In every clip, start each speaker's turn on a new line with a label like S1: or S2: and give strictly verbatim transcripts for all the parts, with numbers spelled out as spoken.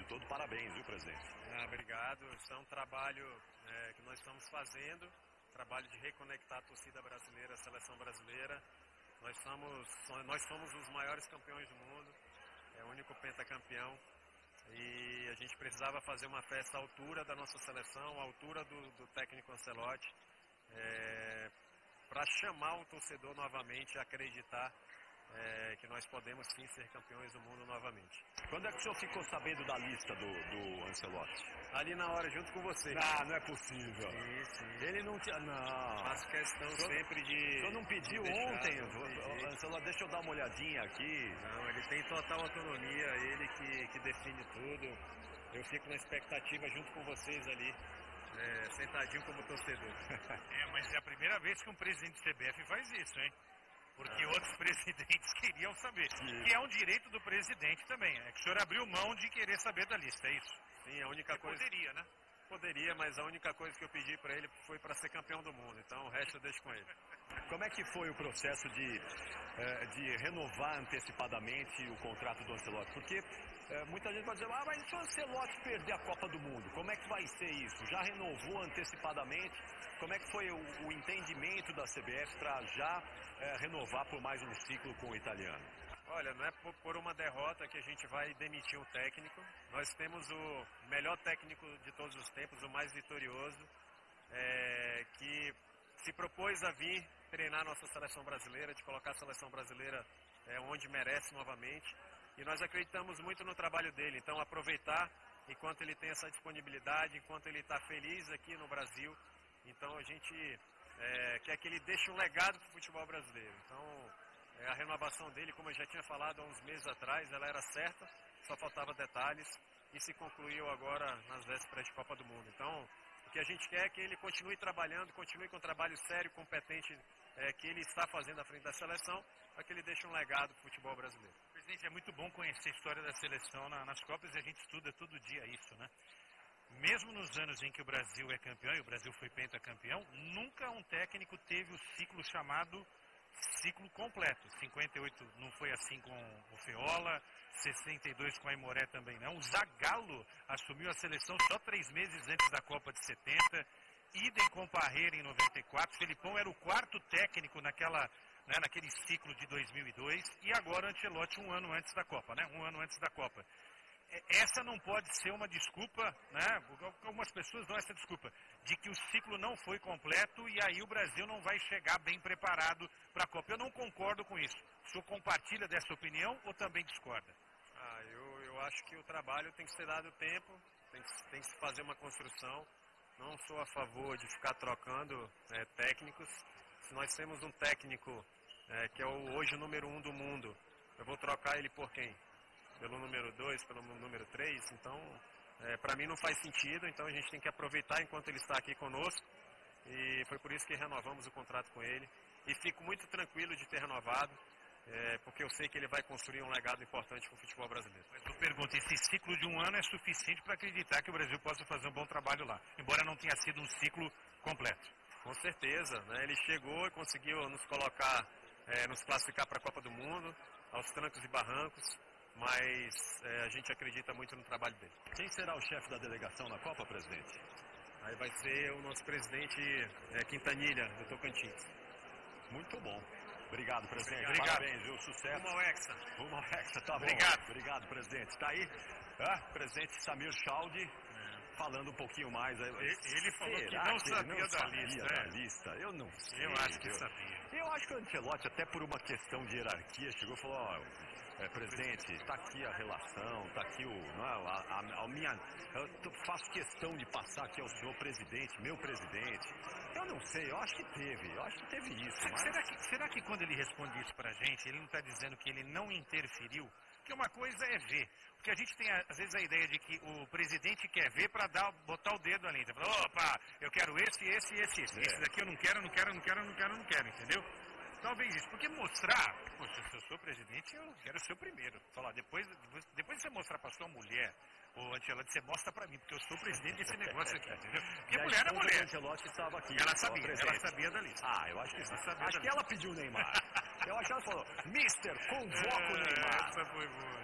S1: todo, parabéns, viu, presidente?
S2: Ah, obrigado. Isso é um trabalho é, que nós estamos fazendo, trabalho de reconectar a torcida brasileira, a seleção brasileira. Nós somos, nós somos os maiores campeões do mundo, é o único pentacampeão. E a gente precisava fazer uma festa à altura da nossa seleção, à altura do, do técnico Ancelotti, é, para chamar o torcedor novamente a acreditar é, que nós podemos sim ser campeões do mundo novamente.
S1: Quando é que o senhor ficou sabendo da lista do, do Ancelotti?
S2: Ali na hora, junto com você.
S1: Ah, não é possível.
S2: Sim, sim.
S1: Ele não tinha... Não.
S2: Faço questão
S1: senhor,
S2: sempre de...
S1: O senhor não pediu
S2: de deixar,
S1: ontem?
S2: não
S1: Ancelotti, deixa eu dar uma olhadinha aqui.
S2: Não, ele tem total autonomia, ele que, que define tudo. Eu fico na expectativa junto com vocês ali, é, sentadinho como torcedor.
S3: É, mas é a primeira vez que um presidente do C B F faz isso, hein? Porque ah. outros presidentes queriam saber. Sim. Que é um direito do presidente também. É que o senhor abriu mão de querer saber da lista, é isso?
S2: Sim, a única
S3: Você
S2: coisa...
S3: Poderia, né?
S2: Poderia, mas a única coisa que eu pedi para ele foi para ser campeão do mundo. Então o resto eu deixo com ele.
S1: Como é que foi o processo de, de renovar antecipadamente o contrato do Ancelotti? Porque é, muita gente pode dizer, ah, mas se o Ancelotti perder a Copa do Mundo, como é que vai ser isso? Já renovou antecipadamente? Como é que foi o, o entendimento da C B F para já é, renovar por mais um ciclo com o italiano?
S2: Olha, não é por, por uma derrota que a gente vai demitir um técnico. Nós temos o melhor técnico de todos os tempos, o mais vitorioso, é, que se propôs a vir treinar nossa seleção brasileira, de colocar a seleção brasileira é, onde merece novamente. E nós acreditamos muito no trabalho dele, então aproveitar enquanto ele tem essa disponibilidade, enquanto ele está feliz aqui no Brasil. Então a gente é, quer que ele deixe um legado para o futebol brasileiro. Então é, a renovação dele, como eu já tinha falado há uns meses atrás, ela era certa, só faltava detalhes e se concluiu agora nas vésperas de Copa do Mundo. Então o que a gente quer é que ele continue trabalhando, continue com o trabalho sério, competente é, que ele está fazendo à frente da seleção, para que ele deixe um legado para o futebol brasileiro.
S3: Presidente, é muito bom conhecer a história da seleção na, nas Copas e a gente estuda todo dia isso, né? Mesmo nos anos em que o Brasil é campeão, e o Brasil foi pentacampeão, nunca um técnico teve o ciclo chamado ciclo completo. cinquenta e oito não foi assim com o Feola, sessenta e dois com a Aimoré também não. O Zagallo assumiu a seleção só três meses antes da Copa de setenta, idem com Parreira em noventa e quatro, Felipão era o quarto técnico naquela, né, naquele ciclo de dois mil e dois, e agora Ancelotti um ano antes da Copa, né, um ano antes da Copa. Essa não pode ser uma desculpa, né? Algumas pessoas dão essa desculpa, de que o ciclo não foi completo e aí o Brasil não vai chegar bem preparado para a Copa. Eu não concordo com isso. O senhor compartilha dessa opinião ou também discorda?
S2: Ah, eu, eu acho que o trabalho tem que ser dado tempo, tem que, tem que se fazer uma construção. Não sou a favor de ficar trocando é, técnicos. Se nós temos um técnico é, que é o, hoje o número um do mundo, eu vou trocar ele por quem? Pelo número dois, pelo número três, então, é, para mim não faz sentido, então a gente tem que aproveitar enquanto ele está aqui conosco, e foi por isso que renovamos o contrato com ele, e fico muito tranquilo de ter renovado, é, porque eu sei que ele vai construir um legado importante para o futebol brasileiro.
S3: Mas eu pergunto, esse ciclo de um ano é suficiente para acreditar que o Brasil possa fazer um bom trabalho lá, embora não tenha sido um ciclo completo?
S2: Com certeza, né? Ele chegou e conseguiu nos colocar, é, nos classificar para a Copa do Mundo, aos trancos e barrancos, mas é, a gente acredita muito no trabalho dele.
S1: Quem será o chefe da delegação na Copa, presidente?
S2: Aí vai ser o nosso presidente é, Quintanilha, do Tocantins.
S1: Muito bom. Obrigado, presidente.
S3: Obrigado.
S1: Parabéns, viu? Sucesso.
S2: Rumo ao Hexa.
S1: Rumo ao Hexa, tá bom.
S3: Obrigado.
S1: Obrigado, presidente. Está aí, ah, presidente Samir Chaldi, é. falando um pouquinho mais.
S3: Ele falou
S1: Será
S3: que não
S1: que
S3: sabia,
S1: não
S3: da,
S1: sabia
S3: lista,
S1: da
S3: é?
S1: lista. Eu não sei.
S3: Eu acho que
S1: eu,
S3: sabia.
S1: Eu acho que o Ancelotti, até por uma questão de hierarquia, chegou e falou, ó, é, presidente, está aqui a relação, está aqui o, não é, a, a, a minha, eu faço questão de passar aqui ao senhor presidente, meu presidente. Eu não sei, eu acho que teve, eu acho que teve isso. Mas...
S3: Será que, será que quando ele responde isso pra gente, ele não está dizendo que ele não interferiu? Porque uma coisa é ver, porque a gente tem às vezes a ideia de que o presidente quer ver para dar, botar o dedo ali, então, fala, opa, eu quero esse, esse, esse, esse, é. esse daqui eu não quero, não quero, não quero, não quero, não quero, entendeu? Talvez isso, porque mostrar, poxa, se eu sou presidente, eu quero ser o primeiro. Falar, depois, depois de você mostrar para sua mulher, o Ancelotti, você mostra para mim, porque eu sou presidente desse negócio aqui, entendeu? Porque
S1: e
S3: mulher é mulher.
S1: O Ancelotti estava aqui.
S3: Ela sabia, ela sabia da lista.
S1: Ah, eu acho que
S3: ela
S1: sim.
S3: sabia
S1: Acho que ela pediu o Neymar. Eu acho que ela falou, Mister, convoca o Neymar.
S3: Essa foi boa.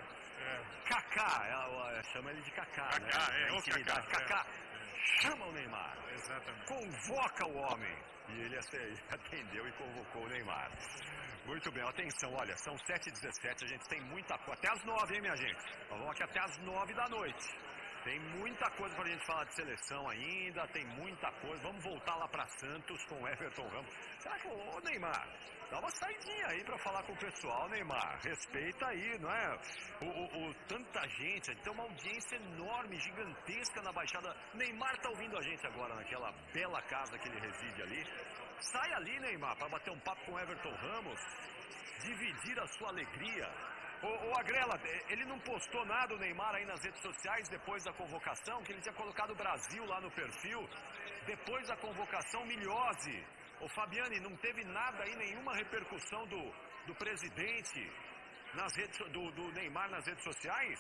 S3: É.
S1: Kaká, ela, ela chama ele de Kaká,
S3: Kaká,
S1: né?
S3: é,
S1: Na
S3: o
S1: intimidade.
S3: Kaká,
S1: Kaká,
S3: é.
S1: chama o Neymar.
S3: Exatamente.
S1: Convoca o homem. E ele atendeu e convocou o Neymar. Muito bem, atenção, olha, são sete e dezessete, a gente tem muita coisa. Até as nove, hein, minha gente? Nós vamos aqui até as nove da noite. Tem muita coisa pra gente falar de seleção ainda, tem muita coisa. Vamos voltar lá pra Santos com o Everton Ramos. Será que, ô Neymar, dá uma saidinha aí pra falar com o pessoal, Neymar. Respeita aí, não é? O, o, o, tanta gente, tem uma audiência enorme, gigantesca na Baixada. Neymar tá ouvindo a gente agora naquela bela casa que ele reside ali. Sai ali, Neymar, pra bater um papo com o Everton Ramos, dividir a sua alegria. Ô, ô Agrela, ele não postou nada, o Neymar, aí nas redes sociais depois da convocação, que ele tinha colocado o Brasil lá no perfil, depois da convocação, milhose. Ô Fabiane, não teve nada aí, nenhuma repercussão do, do presidente nas redes, do, do Neymar nas redes sociais?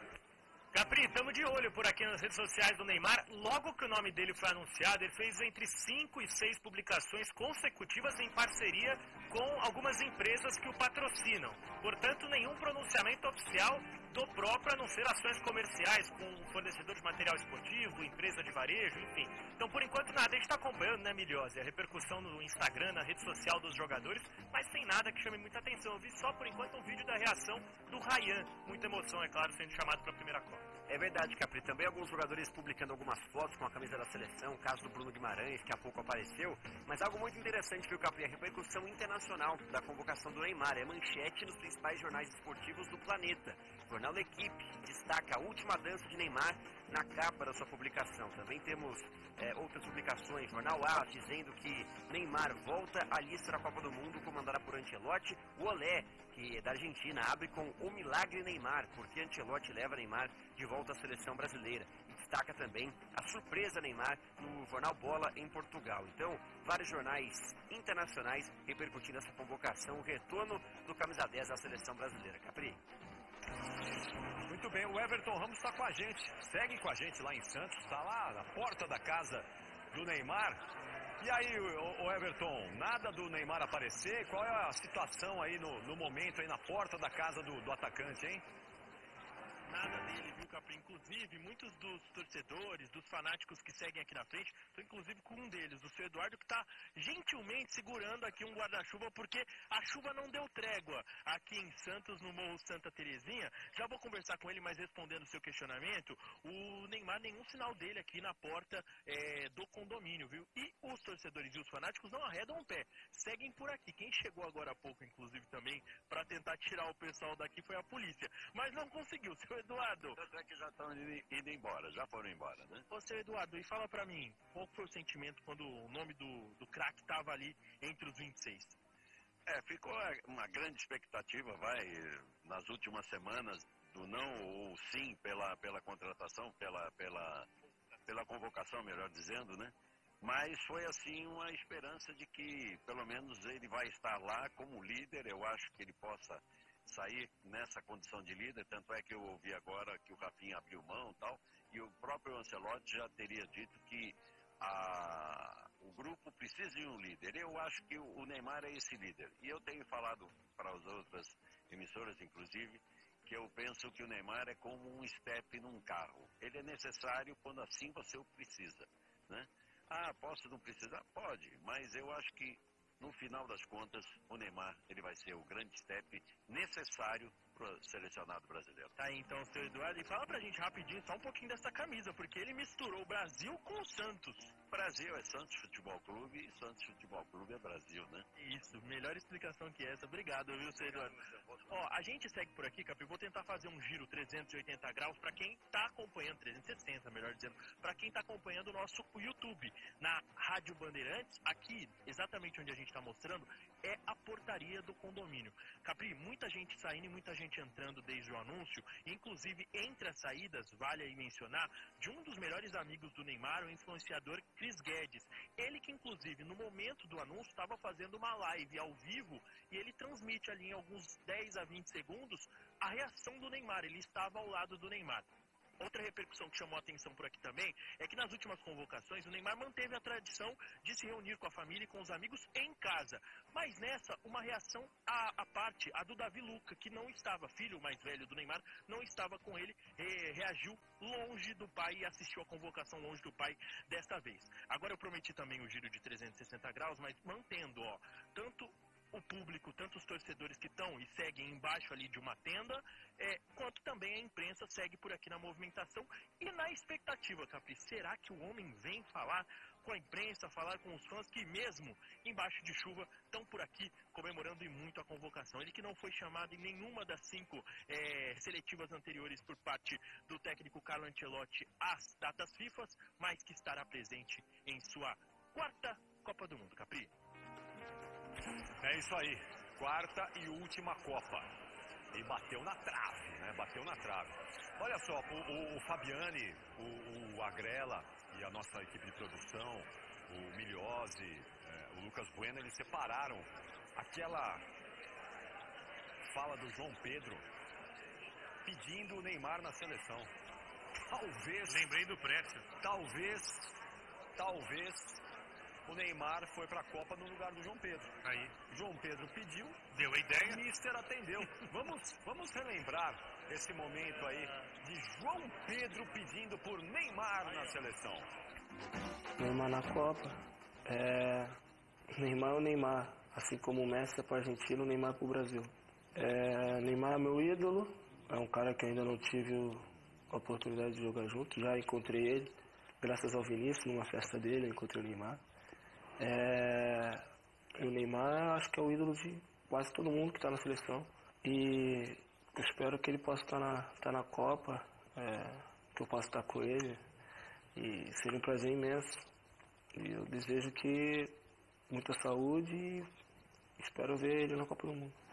S4: Capri, estamos de olho por aqui nas redes sociais do Neymar. Logo que o nome dele foi anunciado, ele fez entre cinco e seis publicações consecutivas em parceria com algumas empresas que o patrocinam. Portanto, nenhum pronunciamento oficial do próprio, a não ser ações comerciais com fornecedor de material esportivo, empresa de varejo, enfim. Então, por enquanto, nada. A gente está acompanhando, né, Miliose, a repercussão no Instagram, na rede social dos jogadores, mas sem nada que chame muita atenção. Eu vi só, por enquanto, um vídeo da reação do Ryan. Muita emoção, é claro, sendo chamado para a primeira Copa.
S5: É verdade, Capri. Também alguns jogadores publicando algumas fotos com a camisa da seleção, o caso do Bruno Guimarães, que há pouco apareceu. Mas algo muito interessante, viu, Capri? A repercussão internacional da convocação do Neymar. É manchete nos principais jornais esportivos do planeta. O jornal L'Equipe destaca a última dança de Neymar na capa da sua publicação. Também temos é, outras publicações, jornal A, dizendo que Neymar volta à lista da Copa do Mundo comandada por Ancelotti. O Olé, que é da Argentina, abre com o milagre Neymar, porque Ancelotti leva Neymar de volta à seleção brasileira. E destaca também a surpresa Neymar no jornal Bola em Portugal. Então, vários jornais internacionais repercutindo essa convocação, o retorno do camisa dez à seleção brasileira. Capri.
S1: Muito bem, o Everton Ramos está com a gente, segue com a gente lá em Santos, está lá na porta da casa do Neymar. E aí, o, o Everton, nada do Neymar aparecer? Qual é a situação aí no, no momento, aí na porta da casa do, do atacante, hein?
S6: Nada dele, viu, Capri? Inclusive, muitos dos torcedores, dos fanáticos que seguem aqui na frente, estou inclusive com um deles, o seu Eduardo, que está gentilmente segurando aqui um guarda-chuva, porque a chuva não deu trégua aqui em Santos, no Morro Santa Terezinha. Já vou conversar com ele, mas respondendo o seu questionamento, o Neymar, nenhum sinal dele aqui na porta é, do condomínio, viu? E os torcedores e os fanáticos não arredam o pé, seguem por aqui. Quem chegou agora há pouco, inclusive, também, para tentar tirar o pessoal daqui foi a polícia, mas não conseguiu. Seu Eduardo.
S7: Tanto é que já estão indo, indo embora, já foram embora, né?
S6: Ô, seu Eduardo, e fala pra mim, qual foi o sentimento quando o nome do, do craque tava ali entre os vinte e seis?
S7: É, ficou uma grande expectativa, vai, nas últimas semanas, do não ou sim pela, pela contratação, pela, pela, pela convocação, melhor dizendo, né? Mas foi, assim, uma esperança de que, pelo menos, ele vai estar lá como líder. Eu acho que ele possa sair nessa condição de líder, tanto é que eu ouvi agora que o Rafinha abriu mão e tal, e o próprio Ancelotti já teria dito que a, o grupo precisa de um líder. Eu acho que o Neymar é esse líder, e eu tenho falado para as outras emissoras, inclusive, que eu penso que o Neymar é como um step num carro. Ele é necessário quando assim você o precisa, né? Ah, posso não precisar? Pode, mas eu acho que no final das contas, o Neymar ele vai ser o grande step necessário para o selecionado brasileiro.
S6: Tá aí então, seu Eduardo, e fala pra gente rapidinho só um pouquinho dessa camisa, porque ele misturou o Brasil com o Santos.
S7: Brasil é Santos Futebol Clube e Santos Futebol Clube é Brasil, né?
S6: Isso, melhor explicação que essa. Obrigado, viu, seu Eduardo? Ó, a gente segue por aqui, Capri, vou tentar fazer um giro trezentos e oitenta graus para quem tá acompanhando, trezentos e sessenta, melhor dizendo, para quem tá acompanhando o nosso YouTube, na Rádio Bandeirantes, aqui, exatamente onde a gente tá mostrando, é a portaria do condomínio. Capri, muita gente saindo e muita gente entrando desde o anúncio, inclusive entre as saídas, vale aí mencionar, de um dos melhores amigos do Neymar, o influenciador Cris Guedes. Ele que, inclusive, no momento do anúncio, estava fazendo uma live ao vivo e ele transmite ali em alguns dez a vinte segundos a reação do Neymar. Ele estava ao lado do Neymar. outra repercussão que chamou a atenção por aqui também é que nas últimas convocações o Neymar manteve a tradição de se reunir com a família e com os amigos em casa. Mas nessa, uma reação à, à parte, a do Davi Luca, que não estava, filho mais velho do Neymar, não estava com ele, eh, reagiu longe do pai e assistiu a convocação longe do pai desta vez. Agora eu prometi também o giro de trezentos e sessenta graus, mas mantendo, ó, tanto o público, tanto os torcedores que estão e seguem embaixo ali de uma tenda, é, quanto também a imprensa segue por aqui na movimentação e na expectativa, Capri. Será que o homem vem falar com a imprensa, falar com os fãs que mesmo embaixo de chuva estão por aqui comemorando e muito a convocação? Ele que não foi chamado em nenhuma das cinco é, seletivas anteriores por parte do técnico Carlo Ancelotti às datas FIFA, mas que estará presente em sua quarta Copa do Mundo, Capri.
S1: É isso aí, quarta e última Copa. E bateu na trave, né? Bateu na trave. Olha só, o, o, o Fabiani, o, o Agrela e a nossa equipe de produção, o Miliose, é, o Lucas Bueno, eles separaram aquela fala do João Pedro pedindo o Neymar na seleção. Talvez...
S3: Lembrei do Précio.
S1: Talvez, talvez... o Neymar foi para a Copa no lugar do João Pedro.
S3: Aí.
S1: João Pedro pediu,
S3: deu a ideia,
S1: o Mister atendeu. vamos, vamos relembrar esse momento aí de João Pedro pedindo por Neymar na seleção.
S8: Neymar na Copa. É... Neymar é o Neymar. Assim como o Messi é para a Argentina, o Neymar é para o Brasil. É... Neymar é meu ídolo. É um cara que eu ainda não tive a oportunidade de jogar junto. Já encontrei ele, graças ao Vinícius, numa festa dele, eu encontrei o Neymar. É, o Neymar acho que é o ídolo de quase todo mundo que está na seleção e eu espero que ele possa estar na, estar na Copa, é, que eu possa estar com ele e seria um prazer imenso e eu desejo que muita saúde e espero ver ele na Copa do Mundo.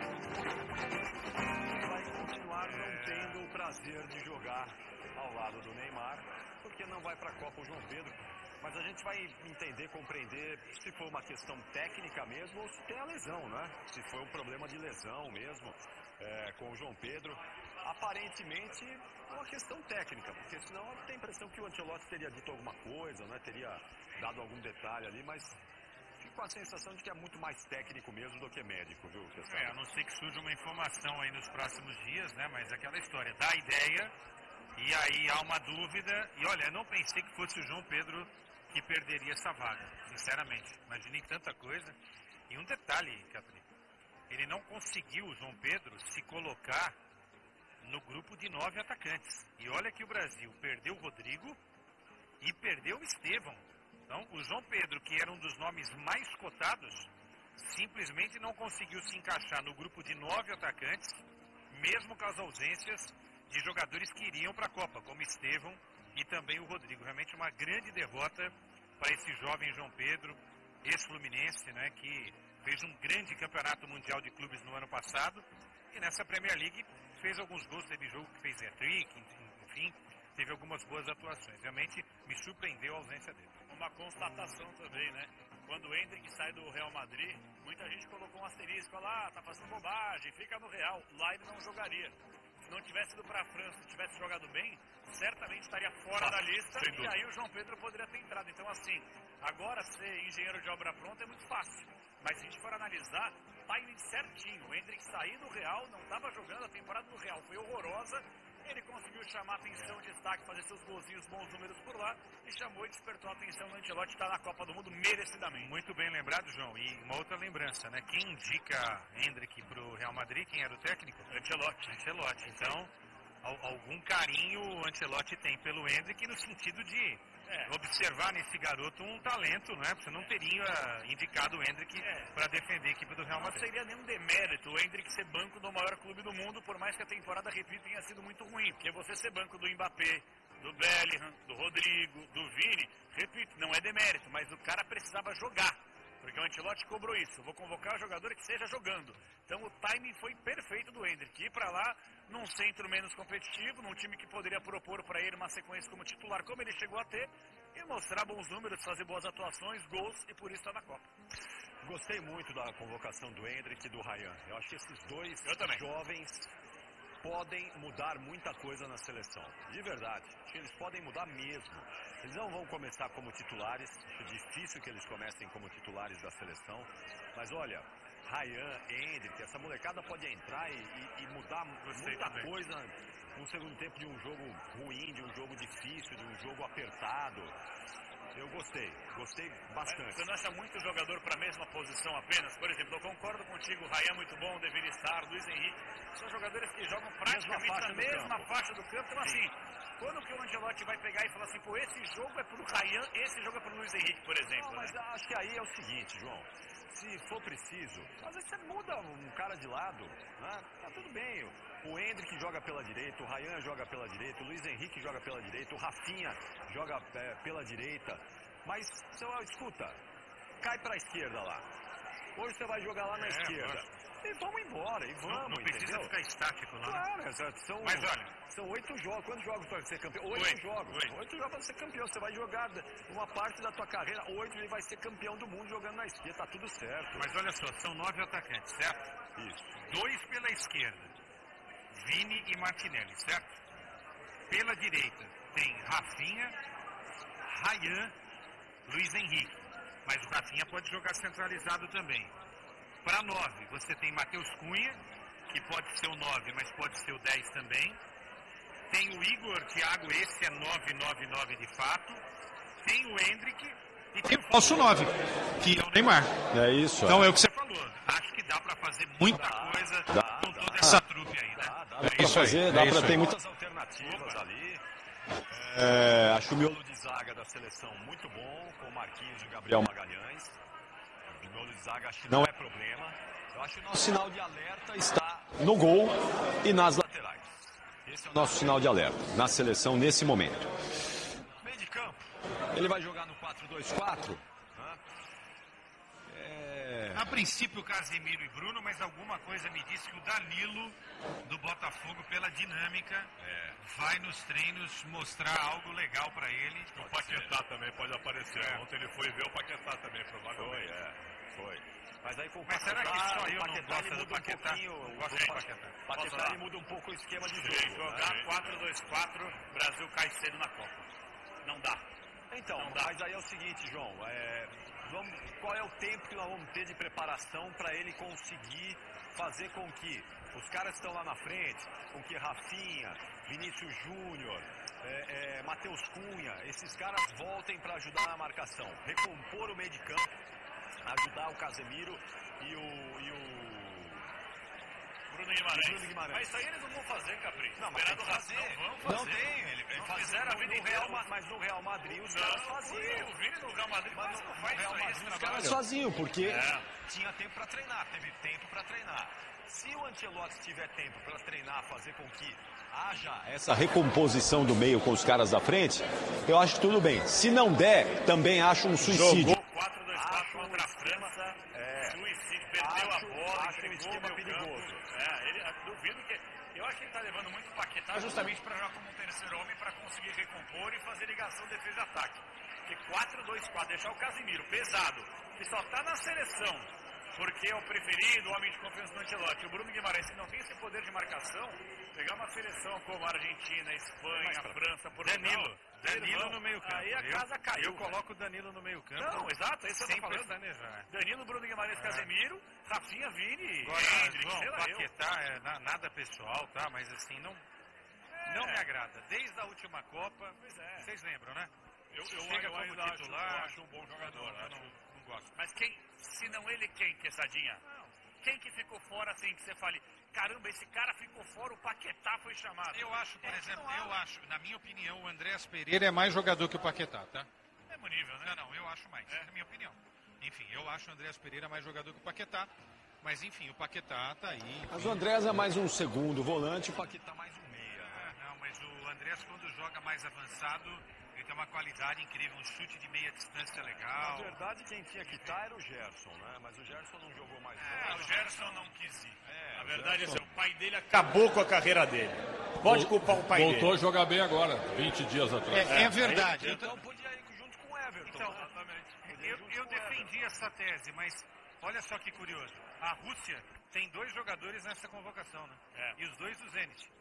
S1: Vai continuar não tendo o prazer de jogar ao lado do Neymar porque não vai para a Copa o João Pedro. Mas a gente vai entender, compreender se foi uma questão técnica mesmo ou se tem a lesão, né? Se foi um problema de lesão mesmo é, com o João Pedro. Aparentemente é uma questão técnica, porque senão tem a impressão que o Ancelotti teria dito alguma coisa, né? Teria dado algum detalhe ali, mas fico com a sensação de que é muito mais técnico mesmo do que médico, viu?
S3: É, a não ser que surja uma informação aí nos próximos dias, né? Mas aquela história, dá a ideia e aí há uma dúvida. E olha, eu não pensei que fosse o João Pedro que perderia essa vaga, sinceramente. Imaginei tanta coisa. E um detalhe, Capri, ele não conseguiu, o João Pedro, se colocar no grupo de nove atacantes. E olha que o Brasil perdeu o Rodrigo e perdeu o Estevão. Então, o João Pedro, que era um dos nomes mais cotados, simplesmente não conseguiu se encaixar no grupo de nove atacantes, mesmo com as ausências de jogadores que iriam para a Copa, como Estevão e também o Rodrigo. Realmente uma grande derrota para esse jovem João Pedro, ex-Fluminense, né, que fez um grande campeonato mundial de clubes no ano passado e nessa Premier League fez alguns gols, teve jogo que fez hat-trick, enfim, teve algumas boas atuações. Realmente me surpreendeu a ausência dele.
S9: Uma constatação também, né? Quando o Endrick sai do Real Madrid, muita gente colocou um asterisco lá, tá fazendo bobagem, fica no Real. Lá ele não jogaria. Se não tivesse ido para a França, se tivesse jogado bem, certamente estaria fora ah, da lista e aí o João Pedro poderia ter entrado. Então, assim, agora ser engenheiro de obra pronta é muito fácil. Mas se a gente for analisar, timing certinho. O Endrick sair do Real, não estava jogando, a temporada do Real foi horrorosa. Ele conseguiu chamar a atenção, destaque, fazer seus golzinhos, bons números por lá e chamou e despertou a atenção do Ancelotti, está na Copa do Mundo merecidamente.
S3: Muito bem lembrado, João. E uma outra lembrança, né? Quem indica Endrick para o Real Madrid, quem era o técnico?
S9: Ancelotti.
S3: Ancelotti. Então, algum carinho o Ancelotti tem pelo Endrick no sentido de é. observar nesse garoto um talento, né? Você não teria indicado o Endrick é. para defender a equipe do Real Madrid.
S9: Não seria nenhum demérito o Endrick ser banco do maior clube do mundo, por mais que a temporada, repito, tenha sido muito ruim. Porque você ser banco do Mbappé, do Bellingham, do Rodrigo, do Vini, repito, não é demérito, mas o cara precisava jogar. Porque o Ancelotti cobrou isso. Vou convocar o jogador que esteja jogando. Então o timing foi perfeito do Endrick. Ir para lá num centro menos competitivo, num time que poderia propor para ele uma sequência como titular, como ele chegou a ter, e mostrar bons números, fazer boas atuações, gols, e por isso está na Copa.
S1: Gostei muito da convocação do Endrick e do Ryan. Eu acho que esses dois jovens podem mudar muita coisa na seleção. De verdade. Acho que eles podem mudar mesmo. Eles não vão começar como titulares. Acho difícil que eles comecem como titulares da seleção. Mas olha, Ryan, Endrick, essa molecada pode entrar e, e, e mudar
S3: Gostei
S1: muita
S3: também.
S1: coisa no segundo tempo de um jogo ruim, de um jogo difícil, de um jogo apertado. Eu gostei, gostei bastante.
S9: Você não acha muito jogador para a mesma posição apenas? Por exemplo, eu concordo contigo, o Ryan é muito bom, deveria estar, Luiz Henrique. São jogadores que jogam praticamente
S1: faixa
S9: na
S1: do
S9: mesma
S1: campo.
S9: faixa do campo. Então, assim, quando que o Ancelotti vai pegar e falar assim, pô, esse jogo é pro Ryan, esse jogo é pro Luiz Henrique, por exemplo,
S1: Não, mas
S9: né?
S1: acho que aí é o seguinte, João. Se for preciso, às vezes você muda um cara de lado, né? Tá tudo bem. O Endrick joga pela direita, o Ryan joga pela direita, o Luiz Henrique joga pela direita, o Rafinha joga é, pela direita. Mas, seu, escuta, cai pra esquerda lá. Hoje você vai jogar lá na
S3: É,
S1: esquerda.
S3: lógico.
S1: E vamos embora, e vamos,
S3: Não, não precisa
S1: entendeu?
S3: ficar estático, não. né?
S1: Claro, exato. São,
S3: Mas olha,
S1: são oito jogos. Quantos jogos para ser campeão? Oito,
S3: Oito,
S1: jogos.
S3: oito.
S1: Oito jogos para ser campeão. Você vai jogar uma parte da tua carreira, oito ele vai ser campeão do mundo jogando na esquerda. Tá tudo certo.
S3: mas olha só, são nove atacantes, certo?
S1: Isso.
S3: Dois pela esquerda, Vini e Martinelli, certo? Pela direita tem Rafinha, Ryan, Luiz Henrique. Mas o Rafinha pode jogar centralizado também. Para nove, você tem Matheus Cunha, que pode ser o nove, mas pode ser o dez também. Tem o Igor Thiago, esse é nove nove nove de fato. Tem o Endrick e tem o falso nove, que é o Neymar.
S10: É isso.
S3: Então é o que você falou. Acho que dá para fazer muita coisa com toda essa trupe aí, né?
S1: Dá, dá,
S10: Dá
S3: É
S10: pra
S3: isso aí,
S10: fazer,
S3: é
S10: dá
S3: isso
S10: pra
S3: aí.
S10: ter muitas.
S1: alternativas ali.
S10: É, acho que o miolo
S1: De zaga da seleção muito bom, com Marquinhos e Gabriel Magalhães. O miolo de zaga acho que não,
S10: Não
S1: é problema. Eu acho que o
S10: O
S1: nosso
S10: sinal de alerta está no gol e nas laterais. Esse é o nosso sinal de alerta na seleção nesse momento.
S1: meio de campo.
S10: Ele vai jogar no quatro dois quatro. É,
S3: A princípio, Casemiro e Bruno, mas alguma coisa me disse que o Danilo, do Botafogo, pela dinâmica, vai nos treinos mostrar algo legal para ele.
S9: O Paquetá também pode aparecer.
S3: É.
S9: Ontem ele foi ver o Paquetá também,
S1: Foi,
S9: provavelmente.
S1: é. Foi. Mas aí com o
S3: Mas será que
S1: Paquetá,
S3: só
S1: o
S3: eu não
S1: Paquetá,
S3: gosto
S1: ele
S3: do
S1: muda um
S3: Paquetá?
S1: pouquinho.
S3: Não
S1: O
S3: gosto do
S1: Pa-
S3: Paquetá.
S1: Paquetá,
S9: Posso
S1: ele muda um pouco o esquema de
S9: Se
S1: jogo.
S9: jogar
S1: né?
S9: quatro dois quatro, Brasil cai cedo na Copa. Não dá.
S1: Então,
S9: Não dá.
S1: mas aí é o seguinte, João. é, vamos- qual é o tempo que nós vamos ter de preparação para ele conseguir fazer com que os caras que estão lá na frente, com que Rafinha, Vinícius Júnior, é, é, Matheus Cunha, esses caras voltem para ajudar na marcação, recompor o meio de campo, ajudar o Casemiro e o, e o
S9: Bruno Guimarães.
S1: Bruno Guimarães.
S9: Mas isso aí eles não vão fazer, Capricho.
S1: Não, mas
S9: Esperar
S1: tem
S9: do
S1: que
S9: Racing,
S1: fazer.
S9: não vão fazer.
S1: Não tem, ele, ele
S9: Não
S1: fazia
S9: fizeram a vida
S1: no Real,
S9: inteira.
S1: Ma- mas no Real Madrid os
S9: Não,
S1: caras
S9: o
S1: faziam.
S9: Vini no Real Madrid
S1: Mas
S9: mas
S1: no
S9: não faz
S1: Real
S9: isso aí,
S1: Madrid
S9: esse
S1: os
S9: trabalho.
S10: caras faziam, porque
S9: É.
S1: Tinha tempo para treinar, teve tempo para treinar. Se o Ancelotti tiver tempo para treinar, fazer com que haja
S10: essa recomposição do meio com os caras da frente, eu acho tudo bem. Se não der, também acho um suicídio.
S9: quatro dois quatro contra a França.
S1: É.
S9: Suicídio, perdeu
S1: Acho-
S9: a bola,
S1: acho um
S9: entregou
S1: esquema
S9: o meio campo.
S1: perigoso.
S9: É, ele, duvido que... Eu acho que ele está levando muito o Paquetá justamente para jogar como um terceiro homem para conseguir recompor e fazer ligação defesa-ataque. Porque quatro dois quatro, deixar o Casemiro pesado, que só está na seleção, porque é o preferido, o homem de confiança do Ancelotti. O Bruno Guimarães, que não tem esse poder de marcação, pegar uma seleção como a Argentina, a Espanha, a França, Portugal...
S3: Danilo. Danilo
S9: Eles
S3: no meio campo.
S9: Aí a
S3: Eu-
S9: casa caiu.
S3: Eu coloco o Danilo no meio campo.
S9: Não, exato, é isso que eu
S3: sem
S9: tô falando.
S3: pestanejar.
S9: Danilo, Bruno Guimarães, Casemiro, Rafinha, Vini,
S3: Agora,
S9: Endrick,
S3: João,
S9: sei lá eu.
S3: Paquetá é na- nada pessoal, tá? Mas assim, não, não me agrada. Desde a última Copa, vocês lembram, né?
S9: Eu, eu,
S3: Chega
S9: eu
S3: como
S9: ainda acho,
S3: titular.
S9: eu acho um bom jogador.
S3: Eu
S9: acho.
S3: não, não gosto.
S9: Mas quem, se não ele, quem, Quesadinha? Quem que ficou fora assim que você fale, caramba, esse cara ficou fora, o Paquetá foi chamado?
S3: Eu acho, por
S9: É,
S3: exemplo,
S9: não há-
S3: eu acho, na minha opinião, o Andréas Pereira é mais jogador que o Paquetá, tá?
S9: Mesmo nível, né?
S3: Não, não, eu acho mais, é a minha opinião. Enfim, eu acho o Andréas Pereira mais jogador que o Paquetá, mas enfim, o Paquetá tá aí.
S10: Mas o Andrés é mais um segundo volante, o Paquetá mais um meia.
S3: É, não, mas o Andréas, quando joga mais avançado, ele tem uma qualidade incrível, um chute de meia distância legal.
S1: Na verdade, quem tinha que estar era o Gerson, né? Mas o Gerson não jogou mais.
S9: É,
S1: bola.
S9: o Gerson não quis ir.
S1: É,
S9: Na
S1: o
S9: verdade,
S1: Gerson-
S9: assim, o pai dele acabou com a carreira dele. Pode culpar o pai
S11: Voltou
S9: dele.
S11: a jogar bem agora, vinte dias atrás.
S3: É, é verdade.
S1: Então podia ir junto com o Everton.
S3: Então,
S1: exatamente. Podia ir
S3: Eu,
S1: junto
S3: eu
S1: com o Everton.
S3: defendi essa tese, mas olha só que curioso. A Rússia tem dois jogadores nessa convocação, né?
S9: É.
S3: E os dois do Zenit.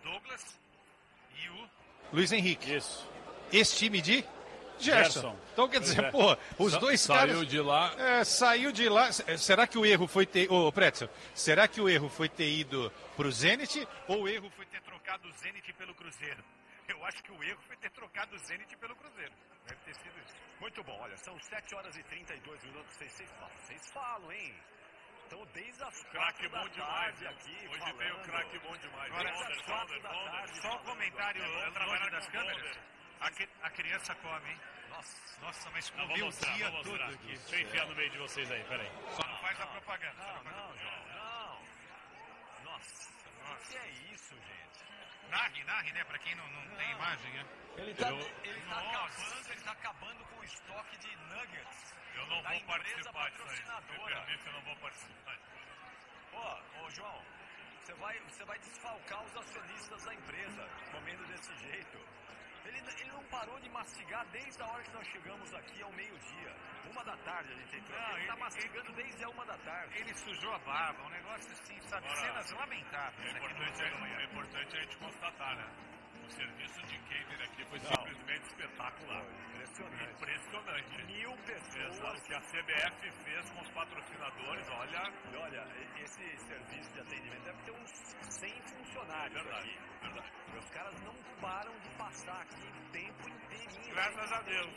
S3: Douglas e o
S12: Luiz Henrique.
S11: Isso.
S12: Esse time de Gerson.
S11: Gerson.
S12: Então, quer dizer,
S11: É.
S12: pô, os
S11: Sa-
S12: dois
S11: saiu
S12: caras...
S11: de lá.
S12: É, saiu de lá. S- Será que o erro foi ter... Ô, Pretzel, será que o erro foi ter ido pro Zenit ou o erro foi ter trocado o Zenit pelo Cruzeiro? Eu acho que o erro foi ter trocado o Zenit pelo Cruzeiro. Deve ter sido isso.
S1: Muito bom, olha, são sete horas e trinta e dois minutos. Vocês, vocês falam, vocês falam, hein? Então, desde as
S9: Craque
S1: quatro da
S9: bom demais,
S1: tarde
S9: hein?
S1: aqui,
S9: Hoje
S1: falando.
S9: veio o craque bom demais.
S3: Agora,
S9: Bonder,
S1: às quatro
S9: Bonder,
S1: da
S9: Bonder.
S1: tarde,
S3: Só um comentário
S9: É bom
S3: longe
S9: trabalhar
S3: das
S9: com
S3: câmeras.
S9: Bonder.
S3: A, cri- a criança come, hein? Nossa, nossa, mas
S9: Não, vou
S3: comeu o
S9: mostrar,
S3: dia
S9: vou
S3: todo
S9: mostrar.
S3: aqui.
S9: Deixa eu enfiar no meio de vocês aí, peraí.
S3: Só não faz a propaganda.
S1: Não,
S3: só não faz a
S1: não,
S3: propaganda.
S1: João, não. Nossa, o que é isso, gente?
S3: Narre, narre, né? Pra quem não, não tem imagem, né?
S1: Ele tá,
S9: Eu-
S1: ele tá
S3: Nossa.
S1: acabando, ele tá acabando com o estoque de nuggets.
S9: Eu não
S1: da
S9: vou
S1: empresa
S9: participar disso aí. Me
S1: patrocinadora.
S9: permite, eu não vou participar.
S1: Ó, ô João, você vai, você vai desfalcar os acionistas da empresa comendo desse jeito. Ele, ele não parou de mastigar desde a hora que nós chegamos aqui ao meio-dia. Uma da tarde a gente entrou.
S3: Não,
S1: ele,
S3: ele-
S1: tá mastigando desde a uma da tarde.
S3: Ele sujou a barba, um negócio assim, sabe?
S9: Agora,
S3: Cenas lamentáveis
S9: É
S3: aqui no
S9: importante,
S3: Café da Manhã.
S9: é importante a gente constatar, né? O serviço de catering aqui foi simplesmente espetacular.
S1: Impressionante.
S9: Impressionante.
S1: Mil pessoas.
S9: Exato, o que a C B F fez com os patrocinadores, olha,
S1: E olha, esse serviço de atendimento deve ter uns cem funcionários
S9: verdade,
S1: aqui.
S9: verdade.
S1: E os caras não param de passar aqui o tempo inteirinho.
S9: Graças a Deus.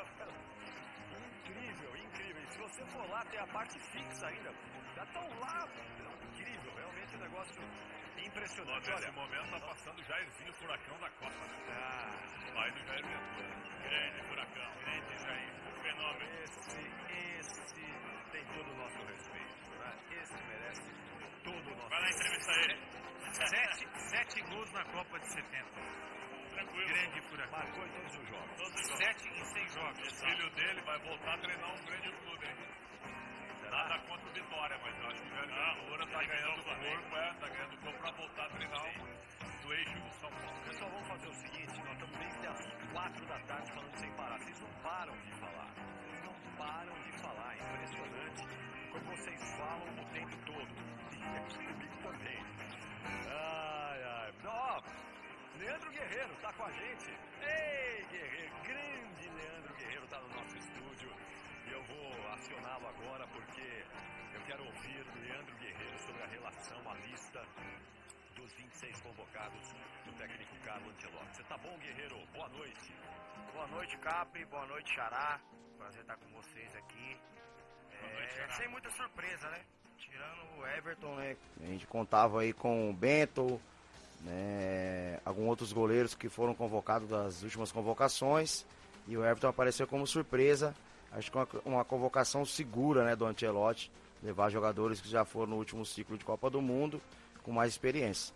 S1: Incrível, incrível. E se você for lá, tem a parte fixa ainda. Já estão lá. Incrível, realmente um negócio impressionante.
S9: Nesse
S1: Olha,
S9: momento tá passando o Jairzinho, furacão da Copa.
S1: ah,
S9: Pai do Jair Ventura. Grande furacão. Grande Jair. Um fenômeno.
S1: esse, esse tem todo o nosso respeito. Né? Esse merece todo o nosso
S9: Vai lá
S1: respeito.
S9: entrevistar ele.
S3: Sete, sete gols na Copa de setenta.
S9: Tranquilo.
S3: Grande furacão.
S1: Marcou em todos os jogos.
S9: Todos os jogos.
S3: Sete em seis jogos.
S9: O filho dele vai voltar a treinar um grande clube, hein? Nada contra o Vitória, mas eu acho que o Jair Ventura tá ganhando corpo, é, tá ganhando corpo pra voltar a treinar um do eixo do São Paulo.
S1: Pessoal, vamos fazer o seguinte, nós estamos desde as quatro da tarde falando sem parar. Vocês não param de falar. Vocês não param de falar. É impressionante como vocês falam o tempo todo. E comigo também. Ai, ai. Ó, Leandro Guerreiro tá com a gente. Ei, Guerreiro. Grande Leandro Guerreiro tá no nosso estúdio. E eu vou acioná-lo agora porque eu quero ouvir Leandro Guerreiro sobre a relação, a lista dos vinte e seis convocados do técnico Carlo Ancelotti. Você tá bom, Guerreiro? Boa noite.
S13: Boa noite, Capri. Boa noite, Xará. Prazer estar com vocês aqui.
S3: Boa noite,
S13: É,
S3: Xará.
S13: sem muita surpresa, né? Tirando o Everton, né? A gente contava aí com o Bento, né? Alguns outros goleiros que foram convocados das últimas convocações. E o Everton apareceu como surpresa. Acho que uma, uma convocação segura, né, do Ancelotti. Levar jogadores que já foram no último ciclo de Copa do Mundo com mais experiência.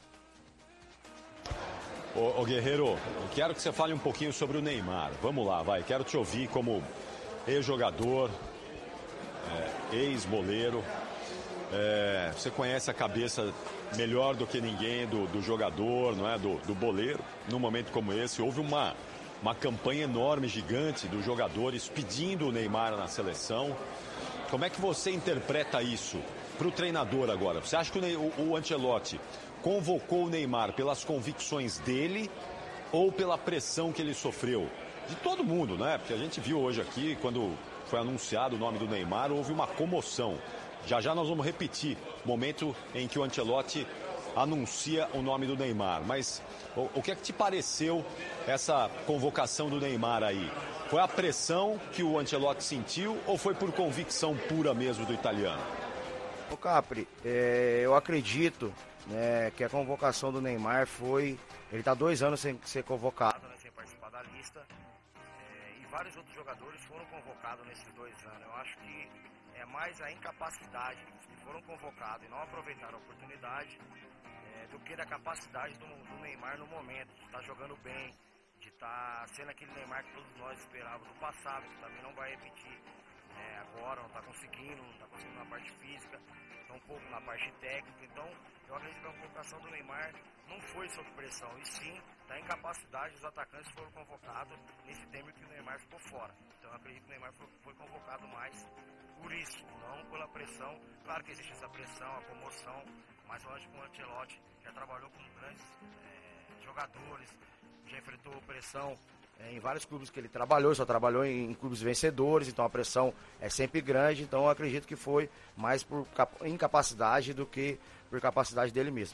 S10: Ô, ô Guerreiro, eu quero que você fale um pouquinho sobre o Neymar. Vamos lá, vai. Quero te ouvir como ex-jogador, é, ex-boleiro. É, você conhece a cabeça melhor do que ninguém do, do jogador, não é? Do, do boleiro. Num momento como esse, houve uma, uma campanha enorme, gigante dos jogadores pedindo o Neymar na seleção. Como é que você interpreta isso para o treinador agora? Você acha que o, Ney, o, o Ancelotti convocou o Neymar pelas convicções dele ou pela pressão que ele sofreu? De todo mundo, né? Porque a gente viu hoje aqui, quando foi anunciado o nome do Neymar, houve uma comoção. Já já nós vamos repetir o momento em que o Ancelotti anuncia o nome do Neymar. Mas o, o que é que te pareceu essa convocação do Neymar aí? Foi a pressão que o Ancelotti sentiu ou foi por convicção pura mesmo do italiano?
S13: Ô Capri, é, eu acredito, né, que a convocação do Neymar foi... Ele está dois anos sem ser convocado, né, sem participar da lista. É, e vários outros jogadores foram convocados nesses dois anos. Eu acho que é mais a incapacidade dos que foram convocados e não aproveitaram a oportunidade é, do que da capacidade do, do Neymar no momento, de estar jogando bem, de estar sendo aquele Neymar que todos nós esperávamos no passado, que também não vai repetir é, agora, não está conseguindo, não está conseguindo na parte física, está um pouco na parte técnica. Então eu acredito que a convocação do Neymar não foi sob pressão, e sim da incapacidade dos atacantes que foram convocados nesse tempo que o Neymar ficou fora. Então eu acredito que o Neymar foi, foi convocado mais por isso, não pela pressão. Claro que existe essa pressão, a comoção, Mas eu acho que o Ancelotti já trabalhou com grandes é, jogadores, já enfrentou pressão é, em vários clubes que ele trabalhou, só trabalhou em, em clubes vencedores, então a pressão é sempre grande, então eu acredito que foi mais por incapacidade do que por capacidade dele mesmo.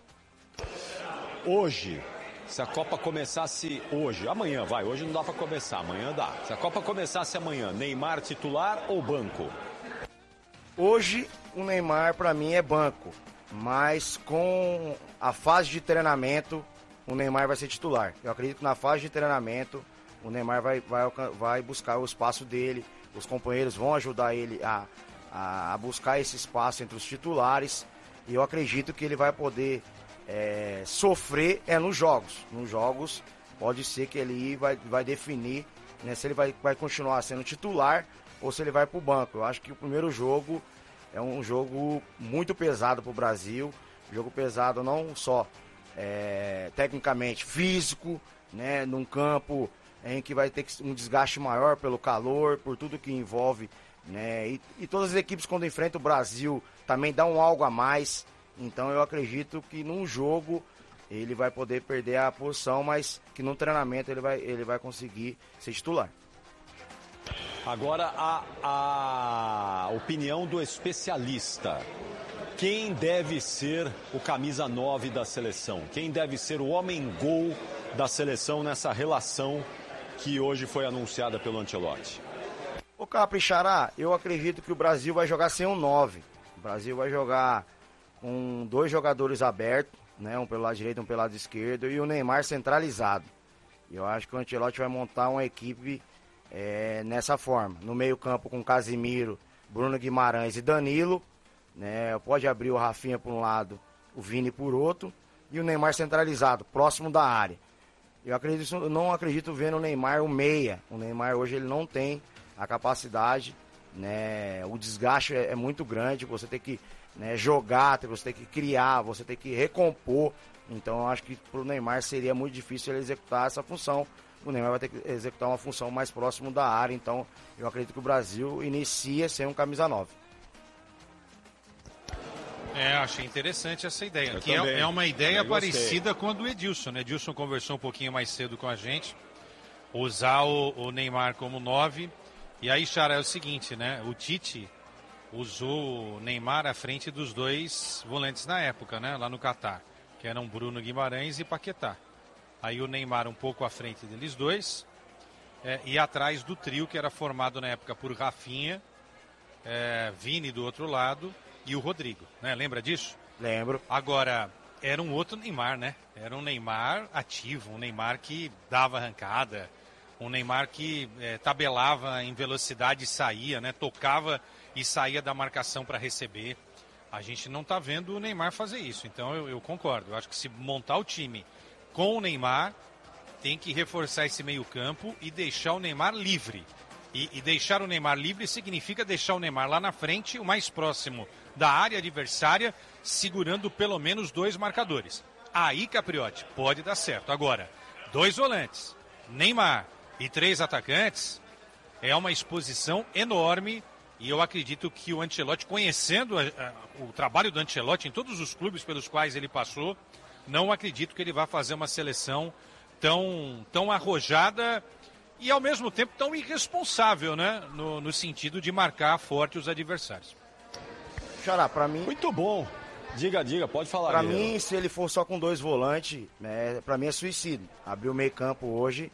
S10: Hoje, se a Copa começasse hoje, amanhã vai, hoje não dá para começar, amanhã dá. Se a Copa começasse amanhã, Neymar titular ou banco?
S13: Hoje o Neymar para mim é banco, mas com a fase de treinamento o Neymar vai ser titular. Eu acredito que na fase de treinamento o Neymar vai, vai, vai buscar o espaço dele, os companheiros vão ajudar ele a, a buscar esse espaço entre os titulares e eu acredito que ele vai poder É, sofrer é nos jogos. Nos jogos pode ser que ele vai, vai definir, né, se ele vai, vai continuar sendo titular ou se ele vai para o banco. Eu acho que o primeiro jogo é um jogo muito pesado para o Brasil. Jogo pesado não só é, tecnicamente, físico, né, num campo em que vai ter um desgaste maior pelo calor, por tudo que envolve, né, e, e todas as equipes quando enfrentam o Brasil também dão algo a mais. Então eu acredito que num jogo ele vai poder perder a posição, mas que no treinamento ele vai, ele vai conseguir ser titular.
S10: Agora a, a opinião do especialista. Quem deve ser o camisa nove da seleção? Quem deve ser o homem-gol da seleção nessa relação que hoje foi anunciada pelo Ancelotti?
S13: Ô Capri Xará, eu acredito que o Brasil vai jogar sem um nove. O Brasil vai jogar com dois jogadores abertos, né, um pelo lado direito e um pelo lado esquerdo, e o Neymar centralizado. Eu acho que o Ancelotti vai montar uma equipe é, nessa forma. No meio campo com Casimiro, Bruno Guimarães e Danilo, né, pode abrir o Rafinha por um lado, o Vini por outro, e o Neymar centralizado, próximo da área. Eu, acredito, eu não acredito vendo o Neymar o meia. O Neymar hoje ele não tem a capacidade, né, o desgaste é, é muito grande, você tem que Né, jogar, você tem que criar, você tem que recompor. Então eu acho que para o Neymar seria muito difícil ele executar essa função. O Neymar vai ter que executar uma função mais próximo da área. Então eu acredito que o Brasil inicia sem um camisa nove.
S12: É, achei interessante essa ideia.
S10: Eu
S12: que é, é uma ideia parecida com a do Edilson, né? Edilson conversou um pouquinho mais cedo com a gente. Usar o, o Neymar como nove. E aí, Xará, é o seguinte, né? O Tite usou o Neymar à frente dos dois volantes na época, né? Lá no Catar, que eram Bruno Guimarães e Paquetá. Aí o Neymar um pouco à frente deles dois é, e atrás do trio que era formado na época por Rafinha, é, Vini do outro lado e o Rodrigo, né? Lembra disso?
S13: Lembro.
S12: Agora, era um outro Neymar, né? Era um Neymar ativo, um Neymar que dava arrancada, um Neymar que é, tabelava em velocidade e saía, né? Tocava e saía da marcação para receber. A gente não está vendo o Neymar fazer isso, então eu, eu concordo. Eu acho que se montar o time com o Neymar, tem que reforçar esse meio campo e deixar o Neymar livre. E, e deixar o Neymar livre significa deixar o Neymar lá na frente, o mais próximo da área adversária, segurando pelo menos dois marcadores. Aí, Capriotti, pode dar certo. Agora, dois volantes, Neymar e três atacantes, é uma exposição enorme. E eu acredito que o Ancelotti, conhecendo a, a, o trabalho do Ancelotti em todos os clubes pelos quais ele passou, não acredito que ele vá fazer uma seleção tão, tão arrojada e, ao mesmo tempo, tão irresponsável, né? No, no sentido de marcar forte os adversários.
S13: Xará, pra mim...
S10: Muito bom. Diga, diga, pode falar.
S13: Pra mim, se ele for só com dois volantes, né, pra mim é suicídio. Abrir o meio campo hoje...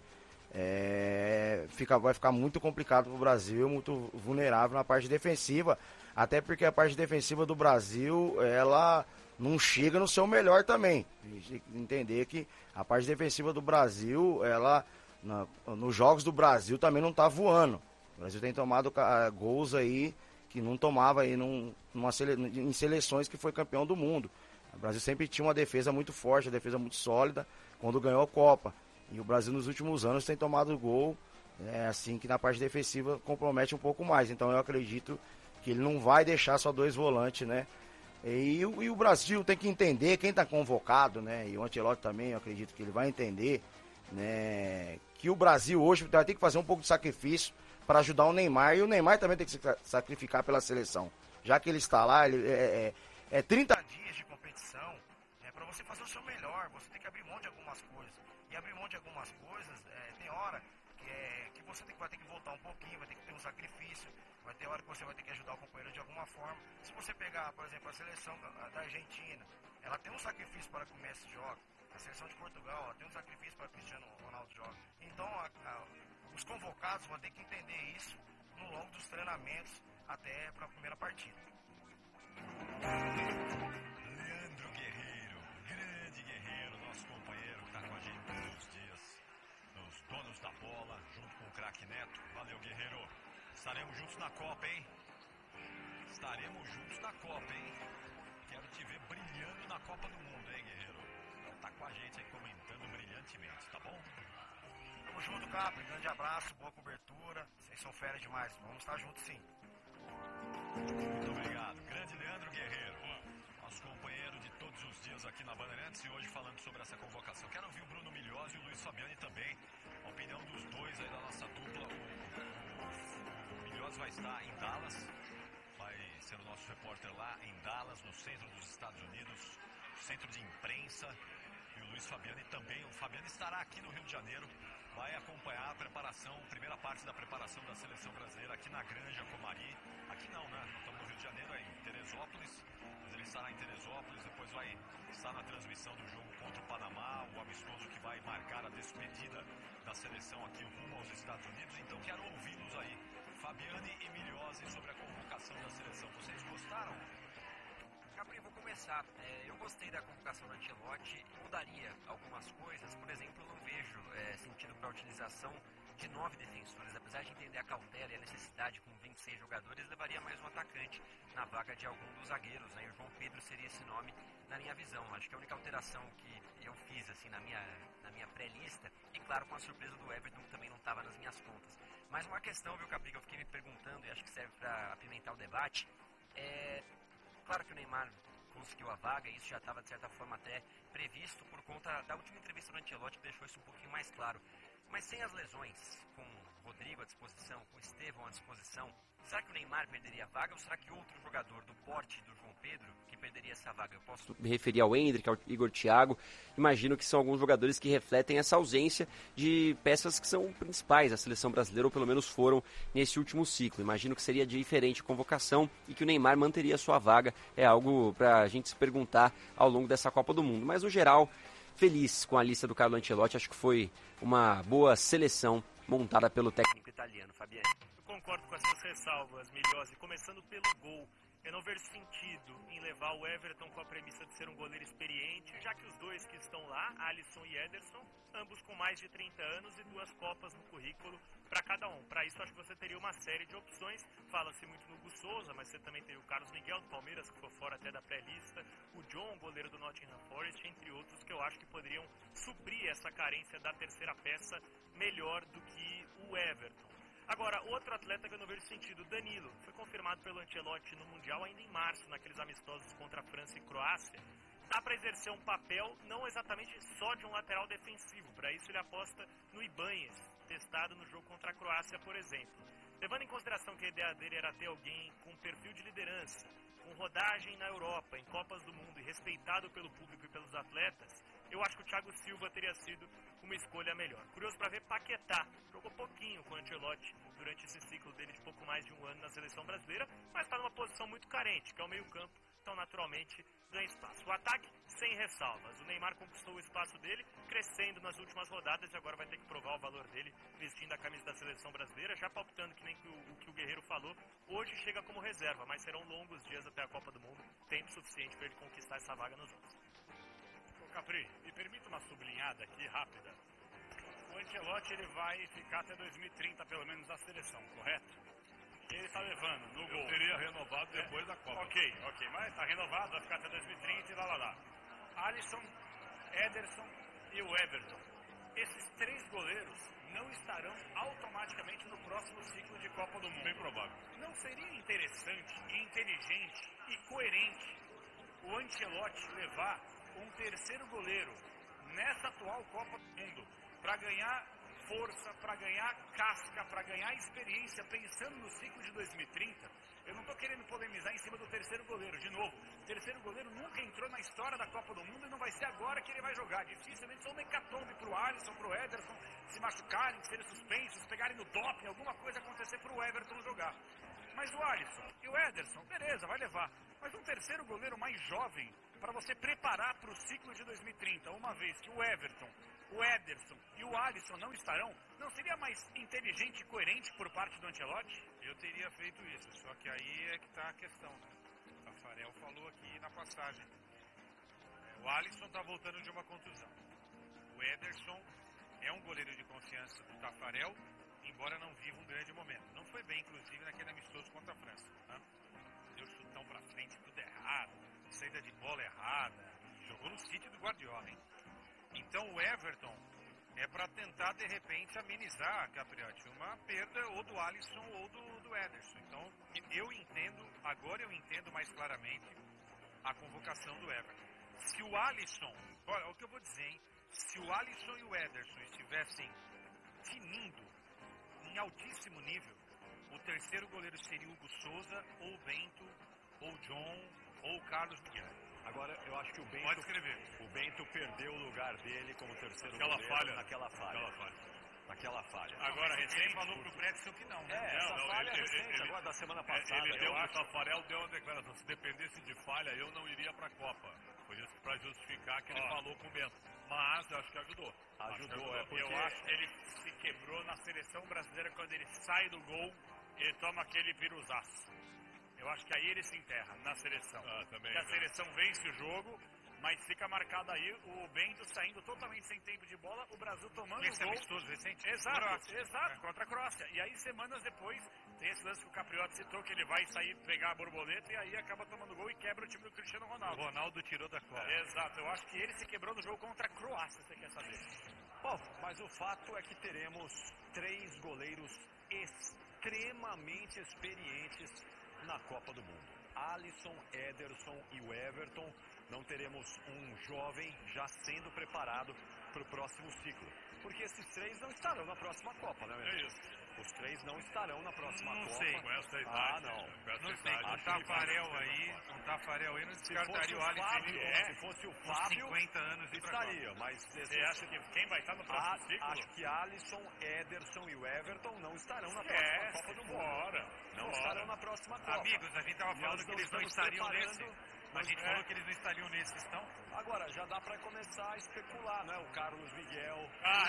S13: É, fica, vai ficar muito complicado para o Brasil, muito vulnerável na parte defensiva, até porque a parte defensiva do Brasil, ela não chega no seu melhor também. A gente tem que entender que a parte defensiva do Brasil, ela, na, nos jogos do Brasil também não está voando. O Brasil tem tomado uh, gols aí que não tomava aí num, numa sele, em seleções que foi campeão do mundo. O Brasil sempre tinha uma defesa muito forte, uma defesa muito sólida quando ganhou a Copa. E o Brasil nos últimos anos tem tomado gol, é, assim que na parte defensiva compromete um pouco mais. Então eu acredito que ele não vai deixar só dois volantes, né? E, e o Brasil tem que entender, quem está convocado, né? E o Ancelotti também, eu acredito que ele vai entender, né? Que o Brasil hoje vai ter que fazer um pouco de sacrifício para ajudar o Neymar. E o Neymar também tem que se sacrificar pela seleção. Já que ele está lá, ele, é, é, é, trinta dias de competição, é, para você fazer o seu melhor, você tem que abrir mão de algumas coisas. E abrir mão de algumas coisas, é, tem hora que, é, que você tem, vai ter que voltar um pouquinho, vai ter que ter um sacrifício, vai ter hora que você vai ter que ajudar o companheiro de alguma forma. Se você pegar, por exemplo, a seleção da, da Argentina, ela tem um sacrifício para que o Messi jogue. A seleção de Portugal, ela tem um sacrifício para que o Cristiano Ronaldo jogue. Então, a, a, os convocados vão ter que entender isso no longo dos treinamentos até para a primeira partida.
S10: Leandro Guerreiro, grande guerreiro, nosso companheiro que está com a gente todos os dias, nos donos da bola, junto com o craque Neto. Valeu, Guerreiro. Estaremos juntos na Copa, hein? Estaremos juntos na Copa, hein? Quero te ver brilhando na Copa do Mundo, hein, Guerreiro? Tá com a gente aí comentando brilhantemente, tá bom?
S13: Tamo junto, Capri. Grande abraço, boa cobertura. Vocês são férias demais. Vamos estar juntos, sim.
S10: Muito obrigado. Grande Leandro Guerreiro, nosso companheiro de todos os dias aqui na Bandeirantes e hoje falando sobre essa convocação. Quero ouvir o Bruno Milhozzi e o Luiz Fabiani também. A opinião dos dois aí da nossa dupla. O, o, o Milhozzi vai estar em Dallas, vai ser o nosso repórter lá em Dallas, no centro dos Estados Unidos, centro de imprensa. E o Luiz Fabiani também. O Fabiani estará aqui no Rio de Janeiro, vai acompanhar a preparação, primeira parte da preparação da seleção brasileira aqui na Granja Comari. Aqui não, né? Estamos no Rio de Janeiro, aí, em Teresópolis. Mas ele estará em Teresópolis, depois vai estar na transmissão do jogo contra o Panamá, o amistoso que vai marcar a despedida da seleção aqui rumo aos Estados Unidos. Então quero ouvi-los aí, Fabiani e Milhozzi, sobre a convocação da seleção. Vocês gostaram?
S5: Gabriel, vou começar. É, eu gostei da convocação do Ancelotti, mudaria algumas coisas. Por exemplo, eu não vejo é, sentido para a utilização de nove defensores. Apesar de entender a cautela e a necessidade com vinte e seis jogadores, levaria mais um atacante na vaga de algum dos zagueiros, né? E o João Pedro seria esse nome na minha visão. Acho que a única alteração que eu fiz assim na minha, na minha pré-lista, e claro, com a surpresa do Everton, que também não estava nas minhas contas. Mas uma questão, viu, Capri, que eu fiquei me perguntando, e acho que serve para apimentar o debate, é... Claro que o Neymar conseguiu a vaga, e isso já estava, de certa forma, até previsto por conta da última entrevista do Ancelotti, que deixou isso um pouquinho mais claro. Mas sem as lesões, com o Rodrigo à disposição, com o Estevão à disposição, será que o Neymar perderia a vaga ou será que outro jogador do porte do João Pedro que perderia essa vaga? Eu posso me referir ao Endrick, ao Igor Thiago. Imagino que são alguns jogadores que refletem essa ausência de peças que são principais da seleção brasileira, ou pelo menos foram nesse último ciclo. Imagino que seria diferente a convocação e que o Neymar manteria a sua vaga. É algo para a gente se perguntar ao longo dessa Copa do Mundo. Mas, no geral, feliz com a lista do Carlo Ancelotti. Acho que foi uma boa seleção montada pelo técnico italiano, Fabiani.
S4: Eu concordo com essas ressalvas, Milhozzi, começando pelo gol. Eu não vejo sentido em levar o Everton com a premissa de ser um goleiro experiente, já que os dois que estão lá, Alisson e Ederson, ambos com mais de trinta anos e duas Copas no currículo para cada um. Para isso, acho que você teria uma série de opções. Fala-se muito no Hugo Souza, mas você também teria o Carlos Miguel do Palmeiras, que foi fora até da pré-lista, o John, goleiro do Nottingham Forest, entre outros, que eu acho que poderiam suprir essa carência da terceira peça melhor do que o Everton. Agora, outro atleta que eu não vejo sentido, Danilo, foi confirmado pelo Ancelotti no Mundial ainda em março, naqueles amistosos contra a França e Croácia. Dá para exercer um papel não exatamente só de um lateral defensivo, para isso ele aposta no Ibanez, testado no jogo contra a Croácia, por exemplo. Levando em consideração que a ideia dele era ter alguém com perfil de liderança, com rodagem na Europa, em Copas do Mundo e respeitado pelo público e pelos atletas, eu acho que o Thiago Silva teria sido uma escolha melhor. Curioso para ver Paquetá. Jogou pouquinho com o Ancelotti durante esse ciclo dele de pouco mais de um ano na seleção brasileira, mas está numa posição muito carente, que é o meio-campo, então naturalmente ganha espaço. O ataque, sem ressalvas. O Neymar conquistou o espaço dele, crescendo nas últimas rodadas e agora vai ter que provar o valor dele vestindo a camisa da seleção brasileira, já palpitando que nem o, o que o Guerreiro falou. Hoje chega como reserva, mas serão longos dias até a Copa do Mundo, tempo suficiente para ele conquistar essa vaga nos outros.
S9: Capri, me permita uma sublinhada aqui rápida. O Ancelotti ele vai ficar até dois mil e trinta pelo menos na seleção, correto? Ele está levando no gol.
S11: Eu teria renovado depois
S9: é?
S11: da Copa.
S9: Ok, ok, mas está renovado, vai ficar até dois mil e trinta e lá lá lá. Alisson, Ederson e o Everton. Esses três goleiros não estarão automaticamente no próximo ciclo de Copa do Mundo.
S11: Bem provável.
S9: Não seria interessante, inteligente e coerente o Ancelotti levar um terceiro goleiro nessa atual Copa do Mundo para ganhar força, para ganhar casca, para ganhar experiência, pensando no ciclo de dois mil e trinta? Eu não estou querendo polemizar em cima do terceiro goleiro, de novo. terceiro goleiro nunca entrou na história da Copa do Mundo e não vai ser agora que ele vai jogar. Dificilmente só uma hecatombe pro Alisson, pro Ederson se machucarem, serem suspensos, pegarem no doping, alguma coisa acontecer pro Everton jogar. Mas o Alisson e o Ederson, beleza, vai levar. Mas um terceiro goleiro mais jovem, para você preparar para o ciclo de dois mil e trinta, uma vez que o Everton, o Ederson e o Alisson não estarão, não seria mais inteligente e coerente por parte do Ancelotti?
S12: Eu teria feito isso, só que aí é que está a questão, né? O Tafarel falou aqui na passagem. O Alisson está voltando de uma contusão. O Ederson é um goleiro de confiança do Tafarel, embora não viva um grande momento. Não foi bem, inclusive, naquele amistoso contra a França. Né? Deu chutão pra frente, tudo errado, saída de bola errada, jogou no sítio do Guardiola, hein? Então o Everton é para tentar, de repente, amenizar, Capriotti, uma perda ou do Alisson ou do, do Ederson. Então eu entendo, agora eu entendo mais claramente a convocação do Everton. Se o Alisson, olha o que eu vou dizer, hein? Se o Alisson e o Ederson estivessem tinindo em altíssimo nível, o terceiro goleiro seria o Hugo Souza, ou o Bento, ou o John, ou o Carlos Miguel.
S1: Agora, eu acho que o Bento,
S12: Pode escrever.
S1: O Bento perdeu o lugar dele como terceiro
S9: Aquela
S1: goleiro
S9: falha.
S1: naquela falha.
S9: Aquela falha.
S1: Naquela falha.
S9: Agora,
S12: Ele
S9: recente,
S12: falou pro Predson que não, né?
S1: É,
S9: Não,
S1: essa
S9: não,
S1: falha
S9: ele-
S1: recente,
S9: ele-
S1: agora da semana
S9: É,
S1: passada.
S9: ele deu,
S1: eu
S9: o
S1: acho.
S9: Tafarel deu uma declaração, se dependesse de falha, eu não iria pra Copa. Foi isso pra justificar que ele
S1: Ó.
S9: falou com o Bento. Mas eu acho que ajudou.
S1: Ajudou,
S9: Acho
S1: é porque...
S9: Eu acho que ele se quebrou na seleção brasileira quando ele sai do gol, ele toma aquele piruzaço. Eu acho que aí ele se enterra na seleção.
S1: Ah, também,
S9: Porque a
S1: né?
S9: seleção vence o jogo, mas fica marcado aí o Bento saindo totalmente sem tempo de bola, o Brasil tomando
S12: Esse
S9: o gol.
S12: amistoso recente?
S9: Exato,
S12: Croácia.
S9: exato,
S12: É.
S9: contra a Croácia. E aí, semanas depois, tem esse lance que o Capriotti citou, que ele vai sair pegar a borboleta e aí acaba tomando gol e quebra o time do Cristiano
S12: O
S9: Ronaldo.
S12: Ronaldo tirou da Copa.
S9: Exato, eu acho que ele se quebrou no jogo contra a Croácia, você quer saber?
S1: Bom, mas o fato é que teremos três goleiros extremamente experientes na Copa do Mundo. Alisson, Ederson e o Everton. Não teremos um jovem já sendo preparado para o próximo ciclo. Porque esses três não estarão na próxima Copa, né, meu?
S9: É isso.
S1: Os três não estarão na próxima
S12: Não
S1: Copa.
S12: sei.
S9: Com essa
S1: Ah,
S9: idade.
S1: não.
S9: com essa
S12: Não sei,
S9: idade,
S12: com o
S9: acho que ele
S12: Tafarel
S9: vai-
S12: aí, com o Tafarel aí, não
S1: Se fosse
S12: descartaria
S1: o
S12: o Alisson
S1: Fábio,
S12: é,
S1: se fosse o
S12: com
S1: Fábio,
S12: cinquenta anos e pra
S1: estaria. Mas
S9: Você acha que quem vai estar no próximo
S1: A-
S9: ciclo?
S1: acho que Alisson, Ederson e o Everton não estarão na
S9: Esquece,
S1: próxima Copa do Mundo.
S9: fora,
S1: Não
S9: fora.
S1: estarão na próxima Copa.
S12: Amigos, a gente tava
S1: E
S12: falando
S1: nós
S12: que eles não
S1: estamos
S12: estariam
S1: preparando-
S12: nesse. A
S1: nós-
S12: gente
S1: é.
S12: falou que eles não estariam nesse, estão?
S1: Agora, já dá para começar a especular, não é? O Carlos Miguel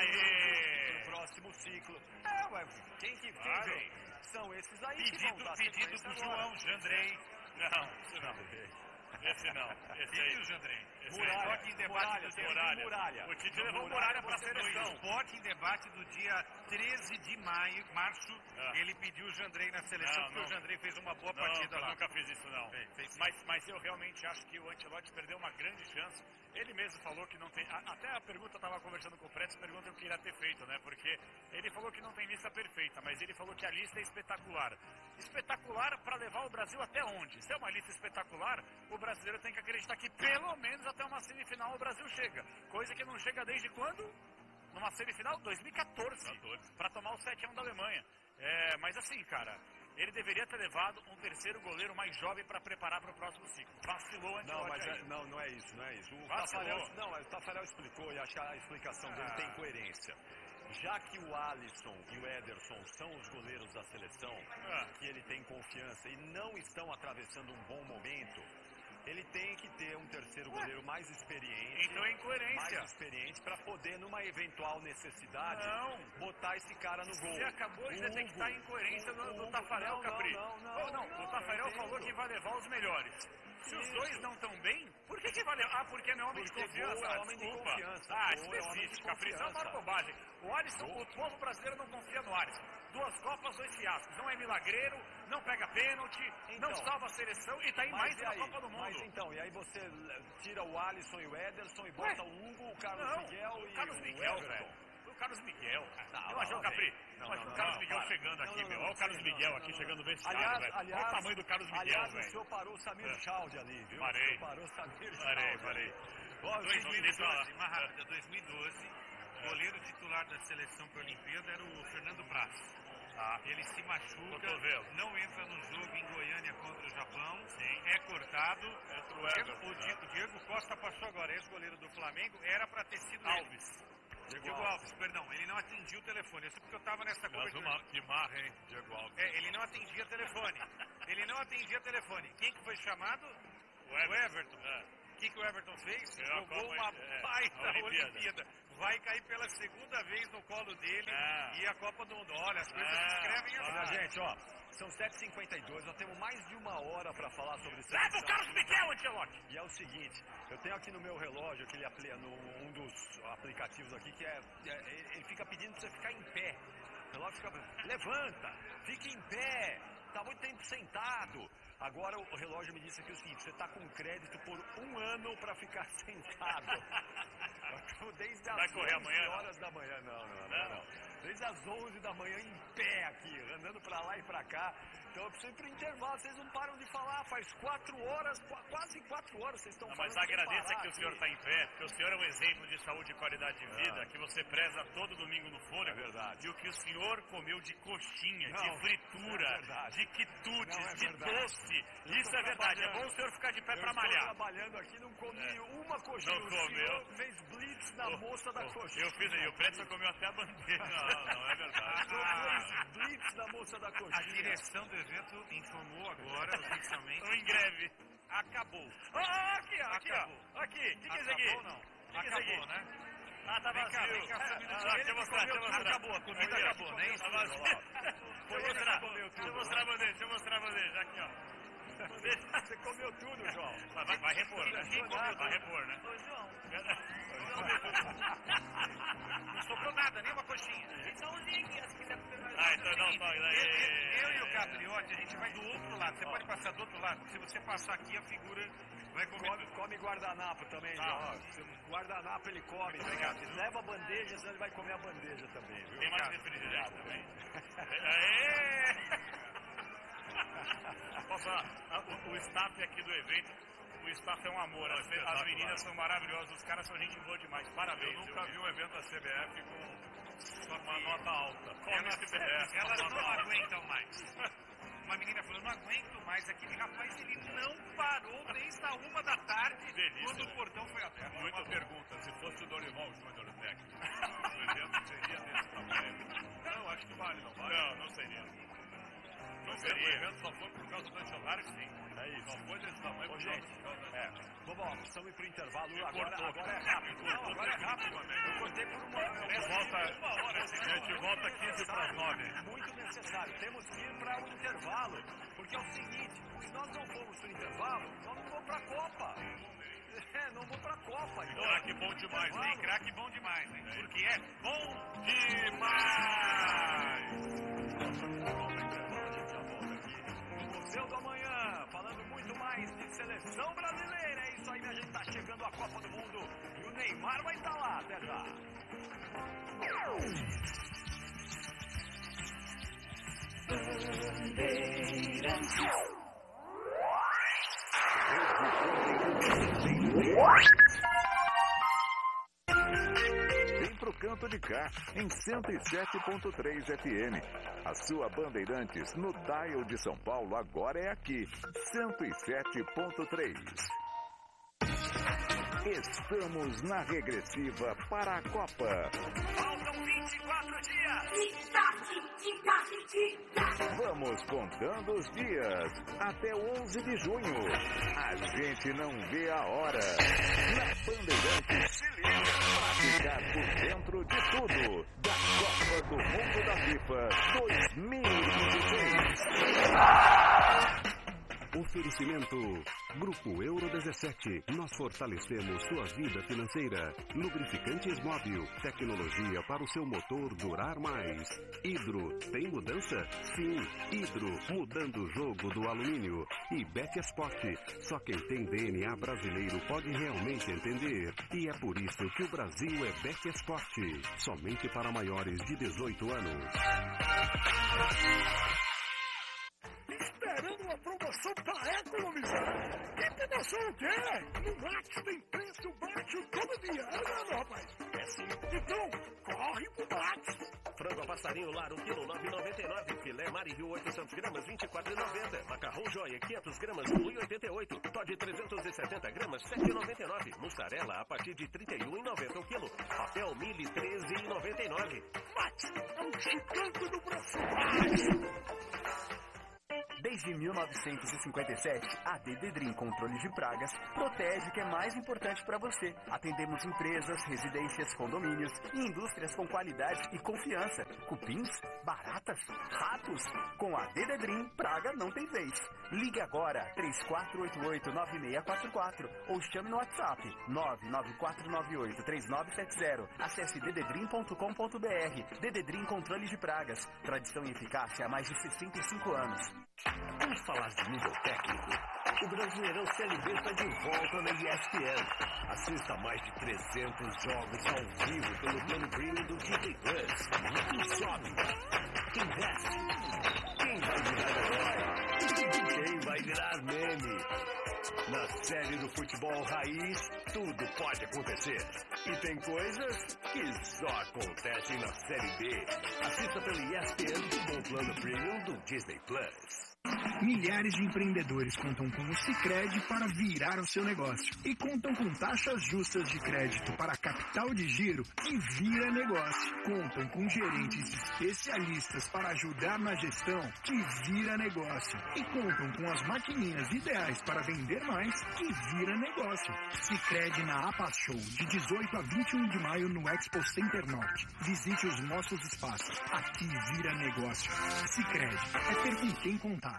S9: Aê!
S1: no próximo ciclo. É, ué, quem que
S9: Vai.
S1: fez? São esses aí que vão
S12: Pedido,
S1: dar
S12: pedido
S1: sequência
S12: do
S1: agora.
S12: João Jandrei.
S9: Não, esse não. Esse não. Esse aí.
S12: Pediu o Jandrei.
S9: Esse
S1: Muralha,
S9: aí.
S12: Esporte em debate
S1: Muralha,
S12: do
S1: tem
S12: Muralha.
S1: Muralha.
S9: O Tite levou o
S1: Muralha
S9: Muralha pra
S1: você-
S12: No
S9: seleção.
S12: Esporte em debate do dia treze de maio, março,
S9: Ah.
S12: ele pediu o Jandrei na seleção,
S9: Não,
S12: porque
S9: não.
S12: o Jandrei fez uma boa
S9: Não,
S12: partida
S9: eu
S12: lá.
S9: nunca fiz isso, não.
S12: Fez, fez sim.
S9: Mas, mas eu realmente acho que o Ancelotti perdeu uma grande chance. Ele mesmo falou que não tem... a- até a pergunta, eu estava conversando com o Pretz, pergunta o que iria ter feito, né? Porque ele falou que não tem lista perfeita, mas ele falou que a lista é espetacular. Espetacular para levar o Brasil até onde? Se é uma lista espetacular, o brasileiro tem que acreditar que pelo menos até uma semifinal o Brasil chega. Coisa que não chega desde quando? Numa semifinal? dois mil e quatorze. Para tomar o sete a um da Alemanha. É, mas assim, cara, ele deveria ter levado um terceiro goleiro mais jovem para preparar para o próximo ciclo. Vacilou antes.
S1: Não, mas é- não, não é isso, não é isso. O
S9: Vacilou.
S1: Tafarel, não, mas o Tafarel explicou e acho que a explicação dele
S9: Ah.
S1: tem coerência. Já que o Alisson e o Ederson são os goleiros da seleção,
S9: Ah.
S1: que ele tem confiança e não estão atravessando um bom momento, ele tem que ter um terceiro goleiro mais experiente.
S9: Então é incoerência.
S1: Mais experiente para poder, numa eventual necessidade,
S9: Não.
S1: botar esse cara no gol.
S9: Você acabou de
S1: Hugo,
S9: detectar a incoerência do, do
S1: Hugo,
S9: Tafarel,
S1: não,
S9: Capri.
S1: Não, não,
S9: Oh, não,
S1: não,
S9: o Tafarel
S1: eu entendo.
S9: falou que vai levar os melhores. Se os
S1: Isso.
S9: dois não estão bem, por que que vai levar? Ah, porque é meu homem
S1: Porque
S9: de confiança.
S1: gol é
S9: Ah,
S1: homem de
S9: desculpa.
S1: confiança.
S9: Ah,
S1: Gol é
S9: específico,
S1: homem de
S9: Capri. Isso é uma
S1: confiança.
S9: bobagem. O Alisson, o povo brasileiro não confia no Alisson. Duas Copas, dois fiascos. Não é milagreiro, não pega pênalti, não
S1: Então.
S9: salva a seleção e tá em
S1: Mas
S9: mais
S1: e
S9: uma
S1: aí?
S9: Copa do Mundo.
S1: Mas então, e aí você eh, tira o Alisson e o Ederson e bota
S9: Ué?
S1: o Hugo, o Carlos
S9: Não,
S1: Miguel
S9: o
S1: e
S9: Carlos
S1: o
S9: Miguel,
S1: Everton.
S9: velho. O Carlos Miguel.
S1: Não,
S9: eu achei
S1: não,
S9: o Capri.
S1: não,
S9: eu acho
S1: não,
S9: o Carlos
S1: não,
S9: Miguel
S1: para.
S9: chegando
S1: Não,
S9: aqui,
S1: não,
S9: meu.
S1: não,
S9: Olha o Carlos
S1: não,
S9: Miguel
S1: não,
S9: aqui
S1: não,
S9: chegando
S1: não.
S9: no vestiário,
S1: Aliás,
S9: velho.
S1: aliás,
S9: Olha o tamanho do Carlos Miguel,
S1: aliás,
S9: velho.
S1: o senhor parou o Samir
S9: É.
S1: Chaldi ali, viu?
S9: Parei.
S1: O senhor parou o Samir
S9: Parei,
S1: Chaldi.
S9: parei.
S1: Ó,
S9: Dois,
S1: seguinte,
S9: deixa eu falar.
S12: dois mil e doze, uma rápida, dois mil e doze, o goleiro titular da seleção para a Olimpíada era o Fernando Praz.
S3: Ah. Ele se machuca,
S9: Cotovelo.
S3: não entra no jogo em Goiânia contra o Japão, Sim. é cortado.
S9: Entra o
S3: O
S9: Everton,
S3: Diego, o Diego, o Diego Costa passou agora, ex-goleiro do Flamengo, era para ter sido
S9: Alves.
S3: Ele. Diego Alves. Alves, perdão, ele não atendia o telefone. Isso porque eu estava nessa cobertura.
S9: Que marra, hein, Diego Alves.
S3: É, ele não atendia telefone. Ele não atendia telefone. Quem que foi chamado?
S9: O Everton.
S3: O Everton.
S9: É.
S3: O que, que o Everton fez?
S9: Ganhou a
S3: Jogou
S9: Copa,
S3: uma
S9: é,
S3: baita
S9: a Olimpíada.
S3: Olimpíada. Vai cair pela segunda vez no colo dele
S9: Ah.
S3: e a Copa do Mundo. Olha, as coisas
S9: Ah.
S3: se escrevem assim.
S1: Olha, gente, ó, são sete e cinquenta e dois, nós temos mais de uma hora para falar sobre isso.
S4: Leva o Carlos Miguel, Ancelotti!
S1: E é o seguinte, eu tenho aqui no meu relógio, aquele apli no, um dos aplicativos aqui, que é, é ele fica pedindo para você ficar em pé. O relógio fica levanta, fique em pé, tá muito tempo sentado. Agora o relógio me disse aqui o seguinte, você está com crédito por um ano para ficar sentado. Desde as
S9: Vai correr amanhã,
S1: horas da manhã, não, não, não, não. Desde as onze da manhã em pé aqui, andando para lá e para cá. Então eu preciso ir pro intervalo, vocês não param de falar, faz quatro horas, qu quase quatro horas vocês estão
S9: Não,
S1: falando.
S9: mas agradeça
S1: sem parar
S9: que o senhor
S1: aqui.
S9: está em pé, porque o senhor é um exemplo de saúde e qualidade de vida,
S1: Ah.
S9: que você preza todo domingo no fôlego.
S1: É verdade.
S9: E o que o senhor comeu de coxinha,
S1: Não,
S9: de fritura,
S1: é verdade.
S9: de quitutes,
S1: Não, é
S9: de
S1: verdade.
S9: doce.
S1: Eu
S9: Isso
S1: tô
S9: é verdade. É
S1: trabalhando.
S9: bom o senhor ficar de pé
S1: Eu
S9: para
S1: estou
S9: malhar.
S1: trabalhando aqui, não comi
S9: É.
S1: uma coxinha.
S9: Não
S1: O
S9: comeu.
S1: senhor fez blitz na
S9: Oh,
S1: moça da
S9: oh,
S1: coxinha.
S9: Eu fiz aí, o Pretzel comeu até a bandeja. Não, não é verdade.
S1: Ah, blitz na moça da
S3: A
S1: coxinha.
S3: direção do evento informou agora, oficialmente,
S9: Estão em greve.
S3: acabou.
S9: Ah, aqui, ó, aqui,
S3: Acabou.
S9: ó. Aqui, o que, que é isso aqui?
S3: Acabou não?
S9: Que que é isso
S3: Acabou,
S9: aqui?
S3: né?
S9: Ah, tá
S3: Vem
S9: vazio.
S3: cá, vem cá, só um minutinho.
S9: Ah, deixa eu
S3: Ele
S9: mostrar,
S3: comeu
S9: deixa eu
S3: tudo,
S9: mostrar.
S3: acabou, a comida
S9: Aí, ó,
S3: acabou, não é isso?
S9: Tá vazio.
S1: Foi
S9: Deixa eu
S1: ele que
S9: mostrar.
S1: comeu tudo,
S9: Deixa eu mostrar a bandeja, deixa eu mostrar a bandeja. Aqui, ó. Bandeja.
S1: Você comeu tudo, João.
S9: Vai, vai, vai repor, né?
S1: Quem comeu?
S9: Vai repor, né?
S4: Ô, João,
S3: Não sobrou nada, nem uma coxinha.
S4: só um link, se quiser comer mais.
S9: Ah, então não, não,
S3: Eu,
S9: daí.
S3: eu e o Capriotti, a gente vai do outro lado. Você pode passar do outro lado. Se você passar aqui, a figura vai comer
S1: Come,
S3: tudo.
S1: come guardanapo também,
S3: Ah.
S1: João. Ó, se- Guardanapo ele come.
S3: Obrigado.
S1: Né? Leva a bandeja, senão ele vai comer a bandeja também, viu?
S9: Tem mais refrigerante também. Aê! Posso falar? Ah, O, o staff aqui do evento, o staff é um amor. As, as meninas são maravilhosas, os caras são gente boa demais. Parabéns.
S7: Eu nunca vi um evento da C B F com uma
S3: que-
S7: nota alta.
S3: Elas,
S7: C B F,
S3: elas
S7: uma
S3: não
S7: nota alta.
S3: aguentam mais. Uma menina falou, não aguento mais. Aquele rapaz, ele não parou desde a uma da tarde,
S9: Delícia,
S3: quando
S9: né?
S3: o portão foi aberto.
S7: Uma pergunta, se fosse o Dorival Júnior técnico, o evento seria desse tamanho? Não, acho que vale, não vale?
S9: Não, não seria.
S7: Não
S9: Não
S7: seria. O
S9: seria.
S7: evento só foi por causa do Ancelotti?
S9: Claro que sim.
S7: É isso. Só foi desse tamanho
S1: Ô,
S7: por
S1: gente,
S7: causa do
S1: é, vamos, ó, precisamos ir pro intervalo. Agora,
S7: cortou.
S1: agora é rápido. Não, agora é rápido. Eu cortei por uma hora.
S7: Ancelotti. Volta, a gente volta quinze para as nove.
S1: Muito necessário. Temos que ir para o intervalo. Porque é o seguinte, se nós não formos pro intervalo, nós não vamos pra Copa. É, não vamos pra Copa. Então,
S7: Craque bom demais,
S3: Tem
S7: hein?
S3: craque bom demais, hein? Porque é bom
S7: Demais!
S1: Museu do Amanhã, falando muito mais de seleção brasileira. É isso aí, minha gente, tá chegando a Copa do Mundo e o Neymar vai estar lá, até já.
S14: Vem pro canto de cá, em cento e sete ponto três F M. A sua Bandeirantes no dial de São Paulo agora é aqui, cento e sete ponto três. Estamos na regressiva para a Copa.
S4: Faltam vinte e quatro dias.
S14: Vamos contando os dias até onze de junho. A gente não vê a hora. Na Bandeirantes, se liga para ficar por dentro de tudo da Copa do Mundo da FIFA dois mil e vinte e seis.
S15: Oferecimento Grupo Euro dezessete. Nós fortalecemos sua vida financeira. Lubrificantes Móvel. Tecnologia para o seu motor durar mais. Hidro. Tem mudança? Sim. Hidro. Mudando o jogo do alumínio. E Betesport. Só quem tem D N A brasileiro pode realmente entender. E é por isso que o Brasil é Betesport. Somente para maiores de dezoito anos.
S16: Esperando uma promoção para economizar. Que promoção o quê? No Max tem preço baixo todo dia, é, não, rapaz? É sim. Então, corre pro Max.
S17: Frango a passarinho lar, um quilo, nove reais e noventa e nove centavos. Filé Marinho, oitocentos gramas, vinte e quatro reais e noventa centavos. Macarrão Joia, quinhentos gramas, um real e oitenta e oito centavos. Todd, trezentos e setenta gramas, sete reais e noventa e nove centavos. Mussarela, a partir de trinta e um reais e noventa centavos o quilo. Papel Mili, treze reais e noventa e nove centavos.
S16: Max, é um gigante do Brasil.
S18: Desde mil novecentos e cinquenta e sete, a Dededrim Controle de Pragas protege o que é mais importante para você. Atendemos empresas, residências, condomínios e indústrias com qualidade e confiança. Cupins, baratas, ratos. Com a Dededrim, praga não tem vez. Ligue agora, três quatro oito oito, nove seis quatro quatro ou chame no WhatsApp nove nove quatro nove oito, três nove sete zero. Acesse dededrim ponto com ponto br. Dededrim Controle de Pragas. Tradição e eficácia há mais de sessenta e cinco anos.
S17: Vamos falar de nível técnico. O Brasileirão Série B está de volta na E S P N. Assista mais de trezentos jogos ao vivo pelo plano premium do Disney Plus. Quem sobe? Quem desce? Quem vai virar herói? Quem vai virar meme? Na série do futebol raiz, tudo pode acontecer. E tem coisas que só acontecem na Série B. Assista pelo E S P N com o plano premium do Disney Plus.
S16: Milhares de empreendedores contam com o Sicredi para virar o seu negócio. E contam com taxas justas de crédito para capital de giro que vira negócio. Contam com gerentes especialistas para ajudar na gestão que vira negócio. E contam com as maquininhas ideais para vender mais que vira negócio. Sicredi na APA Show, de dezoito a vinte e um de maio no Expo Center Norte. Visite os nossos espaços. Aqui vira negócio. Sicredi é ter com quem contar.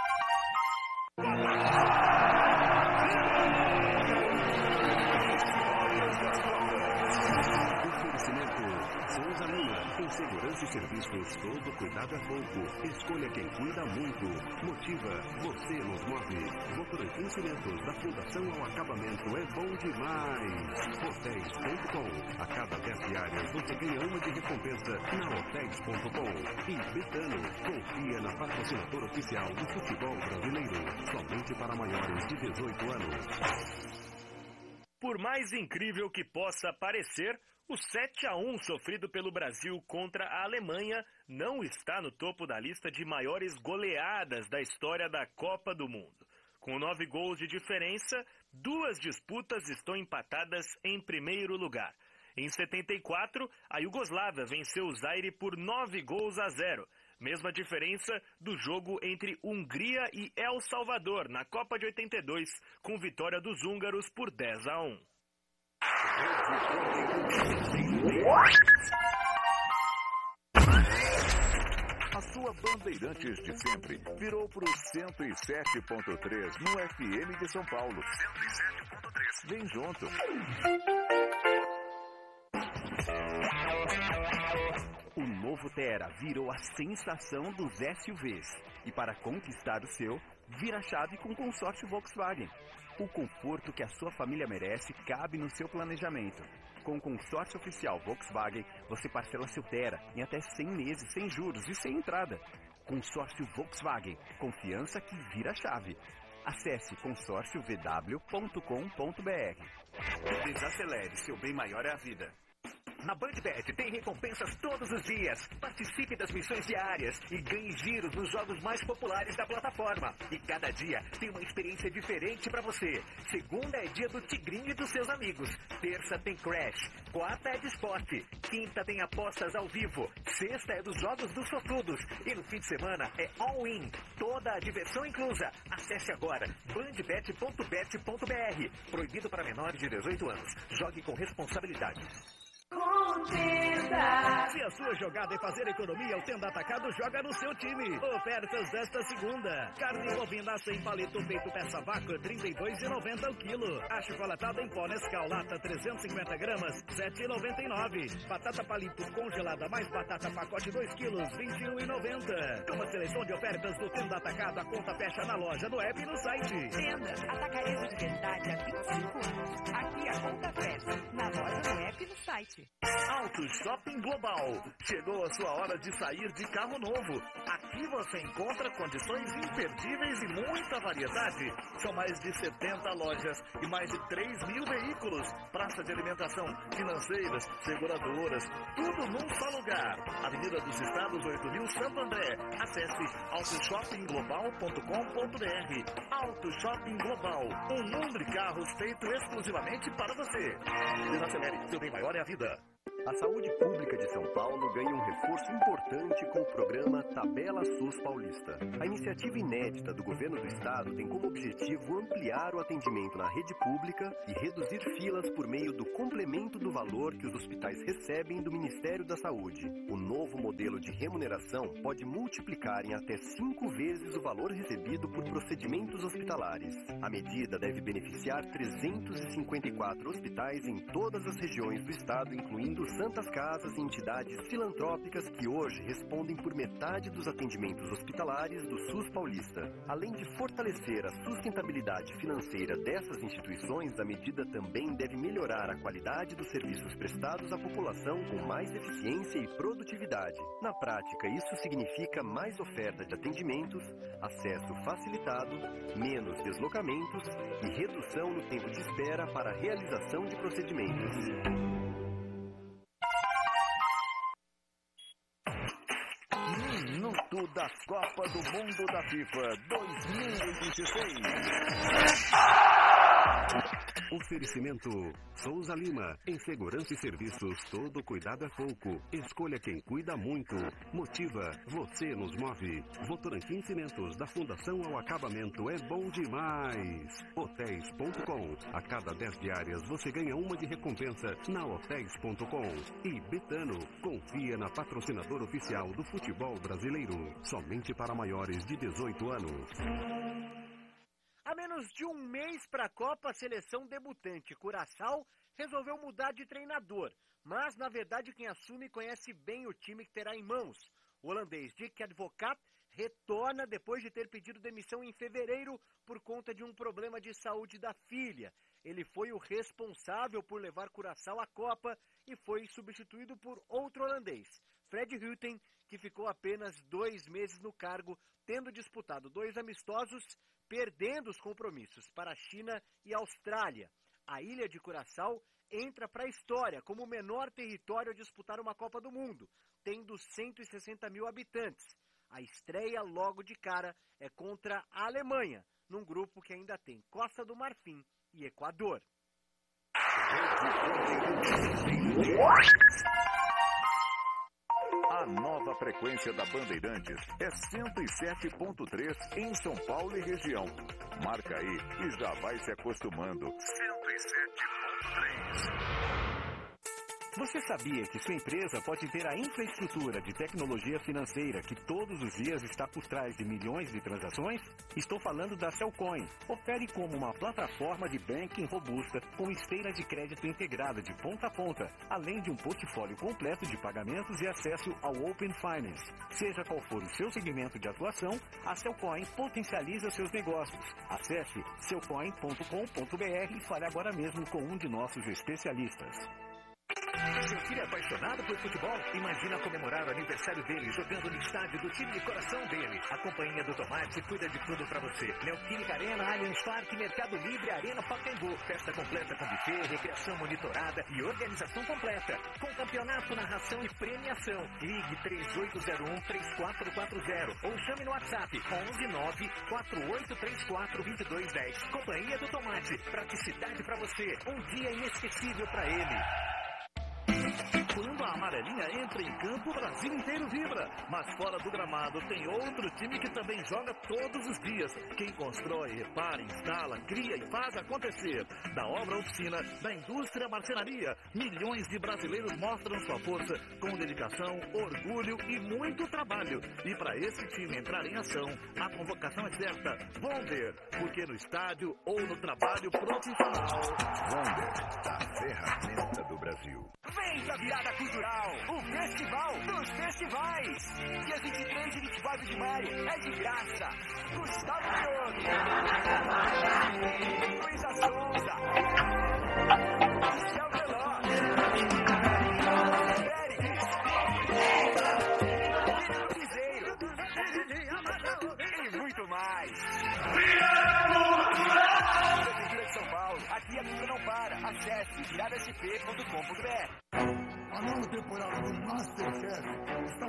S15: Oferecimento Souza Lima, com segurança e serviços, todo cuidado é pouco. Escolha quem cuida muito. Motiva, você nos move. Votorantim Cimentos, da Fundação ao Acabamento, é bom demais. Hotéis ponto com. A cada dez diárias você ganha uma de recompensa na hotéis ponto com. E Betano, confia na patrocinadora oficial do futebol brasileiro. Somente para maiores de dezoito anos.
S4: Por mais incrível que possa parecer, o sete a um sofrido pelo Brasil contra a Alemanha não está no topo da lista de maiores goleadas da história da Copa do Mundo. Com nove gols de diferença, duas disputas estão empatadas em primeiro lugar. Em setenta e quatro, a Iugoslávia venceu o Zaire por nove gols a zero. Mesma diferença do jogo entre Hungria e El Salvador na Copa de oitenta e dois, com vitória dos húngaros por dez a um.
S14: A sua Bandeirantes de sempre virou pro cento e sete ponto três no F M de São Paulo. cento e sete ponto três. Vem junto.
S18: O novo Tera virou a sensação dos S U Vs. E para conquistar o seu, vira a chave com o consórcio Volkswagen. O conforto que a sua família merece cabe no seu planejamento. Com o consórcio oficial Volkswagen, você parcela seu Tera em até cem meses sem juros e sem entrada. Consórcio Volkswagen. Confiança que vira a chave. Acesse consórcio v w ponto com ponto br. Desacelere, seu bem maior é a vida.
S17: Na BandBet tem recompensas todos os dias. Participe das missões diárias e ganhe giros nos jogos mais populares da plataforma. E cada dia tem uma experiência diferente para você. Segunda é dia do Tigrinho e dos seus amigos. Terça tem Crash. Quarta é de esporte. Quinta tem apostas ao vivo. Sexta é dos jogos dos sortudos. E no fim de semana é all-in. Toda a diversão inclusa. Acesse agora bandbet ponto bet ponto br. Proibido para menores de dezoito anos. Jogue com responsabilidade.
S19: Contenda.
S17: Se a sua jogada é fazer economia, o Tenda Atacado joga no seu time. Ofertas desta segunda. Carne bovina sem palito peito peça vaca, trinta e dois reais e noventa centavos o quilo. Achocolatada em pó Nescau lata, trezentos e cinquenta gramas, sete reais e noventa e nove centavos. Batata palito congelada mais batata pacote dois quilos, vinte e um reais e noventa centavos. Uma seleção de ofertas do Tenda Atacado. A conta fecha na loja, no app e no site.
S19: Tenda Atacarejo de verdade há vinte e cinco anos. Aqui a conta fecha na loja, no app e no site.
S17: Auto Shopping Global. Chegou a sua hora de sair de carro novo. Aqui você encontra condições imperdíveis e muita variedade. São mais de setenta lojas e mais de três mil veículos. Praça de alimentação, financeiras, seguradoras, tudo num só lugar.
S20: Avenida dos Estados, oito mil, Santo André. Acesse auto shopping global ponto com ponto br. Auto Shopping Global, um mundo de carros feito exclusivamente para você. Desacelere, seu bem maior é a vida.
S15: A saúde pública de São Paulo ganha um reforço importante com o programa Tabela SUS Paulista. A iniciativa inédita do governo do estado tem como objetivo ampliar o atendimento na rede pública e reduzir filas por meio do complemento do valor que os hospitais recebem do Ministério da Saúde. O novo modelo de remuneração pode multiplicar em até cinco vezes o valor recebido por procedimentos hospitalares. A medida deve beneficiar trezentos e cinquenta e quatro hospitais em todas as regiões do estado, incluindo santas casas e entidades filantrópicas que hoje respondem por metade dos atendimentos hospitalares do SUS paulista. Além de fortalecer a sustentabilidade financeira dessas instituições, a medida também deve melhorar a qualidade dos serviços prestados à população com mais eficiência e produtividade. Na prática, isso significa mais oferta de atendimentos, acesso facilitado, menos deslocamentos e redução no tempo de espera para a realização de procedimentos.
S14: Minuto da Copa do Mundo da FIFA dois mil e vinte e seis.
S15: Oferecimento Souza Lima. Em segurança e serviços, todo cuidado é pouco. Escolha quem cuida muito. Motiva, você nos move. Votorantim Cimentos, da Fundação ao Acabamento, é bom demais. Hotéis ponto com. A cada dez diárias você ganha uma de recompensa na hotéis ponto com. E Betano, confia na patrocinadora oficial do futebol brasileiro. Somente para maiores de dezoito anos.
S21: A menos de um mês para a Copa, a seleção debutante Curaçao resolveu mudar de treinador. Mas, na verdade, quem assume conhece bem o time que terá em mãos. O holandês Dick Advocaat retorna depois de ter pedido demissão em fevereiro por conta de um problema de saúde da filha. Ele foi o responsável por levar Curaçao à Copa e foi substituído por outro holandês, Fred Rutten, que ficou apenas dois meses no cargo, tendo disputado dois amistosos, perdendo os compromissos para a China e a Austrália. A ilha de Curaçao entra para a história como o menor território a disputar uma Copa do Mundo, tendo cento e sessenta mil habitantes. A estreia logo de cara é contra a Alemanha, num grupo que ainda tem Costa do Marfim e Equador.
S14: A nova frequência da Bandeirantes é cento e sete ponto três em São Paulo e região. Marca aí e já vai se acostumando. cento e sete ponto três.
S22: Você sabia que sua empresa pode ter a infraestrutura de tecnologia financeira que todos os dias está por trás de milhões de transações? Estou falando da Cellcoin. Opere como uma plataforma de banking robusta com esteira de crédito integrada de ponta a ponta, além de um portfólio completo de pagamentos e acesso ao Open Finance. Seja qual for o seu segmento de atuação, a Cellcoin potencializa seus negócios. Acesse cellcoin ponto com ponto br e fale agora mesmo com um de nossos especialistas.
S21: Seu filho é apaixonado por futebol? Imagina comemorar o aniversário dele jogando no estádio do time de coração dele. A Companhia do Tomate cuida de tudo pra você. Neoquímica Arena, Allianz Parque, Mercado Livre, Arena Pacaembu. Festa completa com buffet, recreação monitorada e organização completa. Com campeonato, narração e premiação. Ligue três oito zero um, três quatro quatro zero ou chame no WhatsApp onze nove quatro oito três quatro dois dois um zero. Companhia do Tomate. Praticidade pra você. Um dia inesquecível pra ele.
S20: Quando a amarelinha entra em campo, o Brasil inteiro vibra. Mas fora do gramado tem outro time que também joga todos os dias. Quem constrói, repara, instala, cria e faz acontecer. Da obra à oficina, da indústria à marcenaria, milhões de brasileiros mostram sua força com dedicação, orgulho e muito trabalho. E para esse time entrar em ação, a convocação é certa. Wonder, porque no estádio ou no trabalho profissional.
S14: Wonder, a ferramenta do Brasil.
S21: Vem pra virada cultural, o Festival dos Festivais. Dias vinte e três e vinte e quatro de maio é de graça. Gustavo Diogo, Luísa Souza, Michel Teló, Félix, Pedro Piseiro e muito mais. Prefeitura de São Paulo, aqui a cultura não para. Acesse virada s p ponto com ponto b r.
S23: A nova temporada do Masterchef está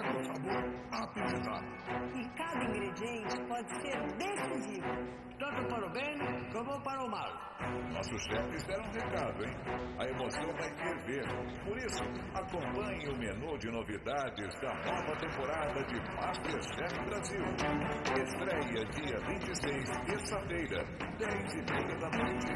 S2: pode ser decisivo, tanto para o bem como para o mal.
S14: Nossos chefes deram um recado, hein? A emoção vai ferver. Por isso, acompanhe o menu de novidades da nova temporada de MasterChef Brasil. Estreia dia vinte e seis, terça-feira, dez e meia da noite.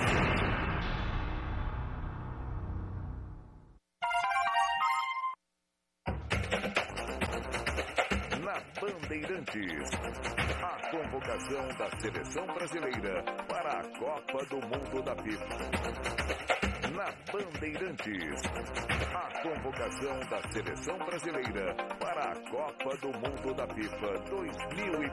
S14: Bandeirantes, a convocação da seleção brasileira para a Copa do Mundo da FIFA. Na Bandeirantes, a convocação da seleção brasileira para a Copa do Mundo da FIFA dois mil e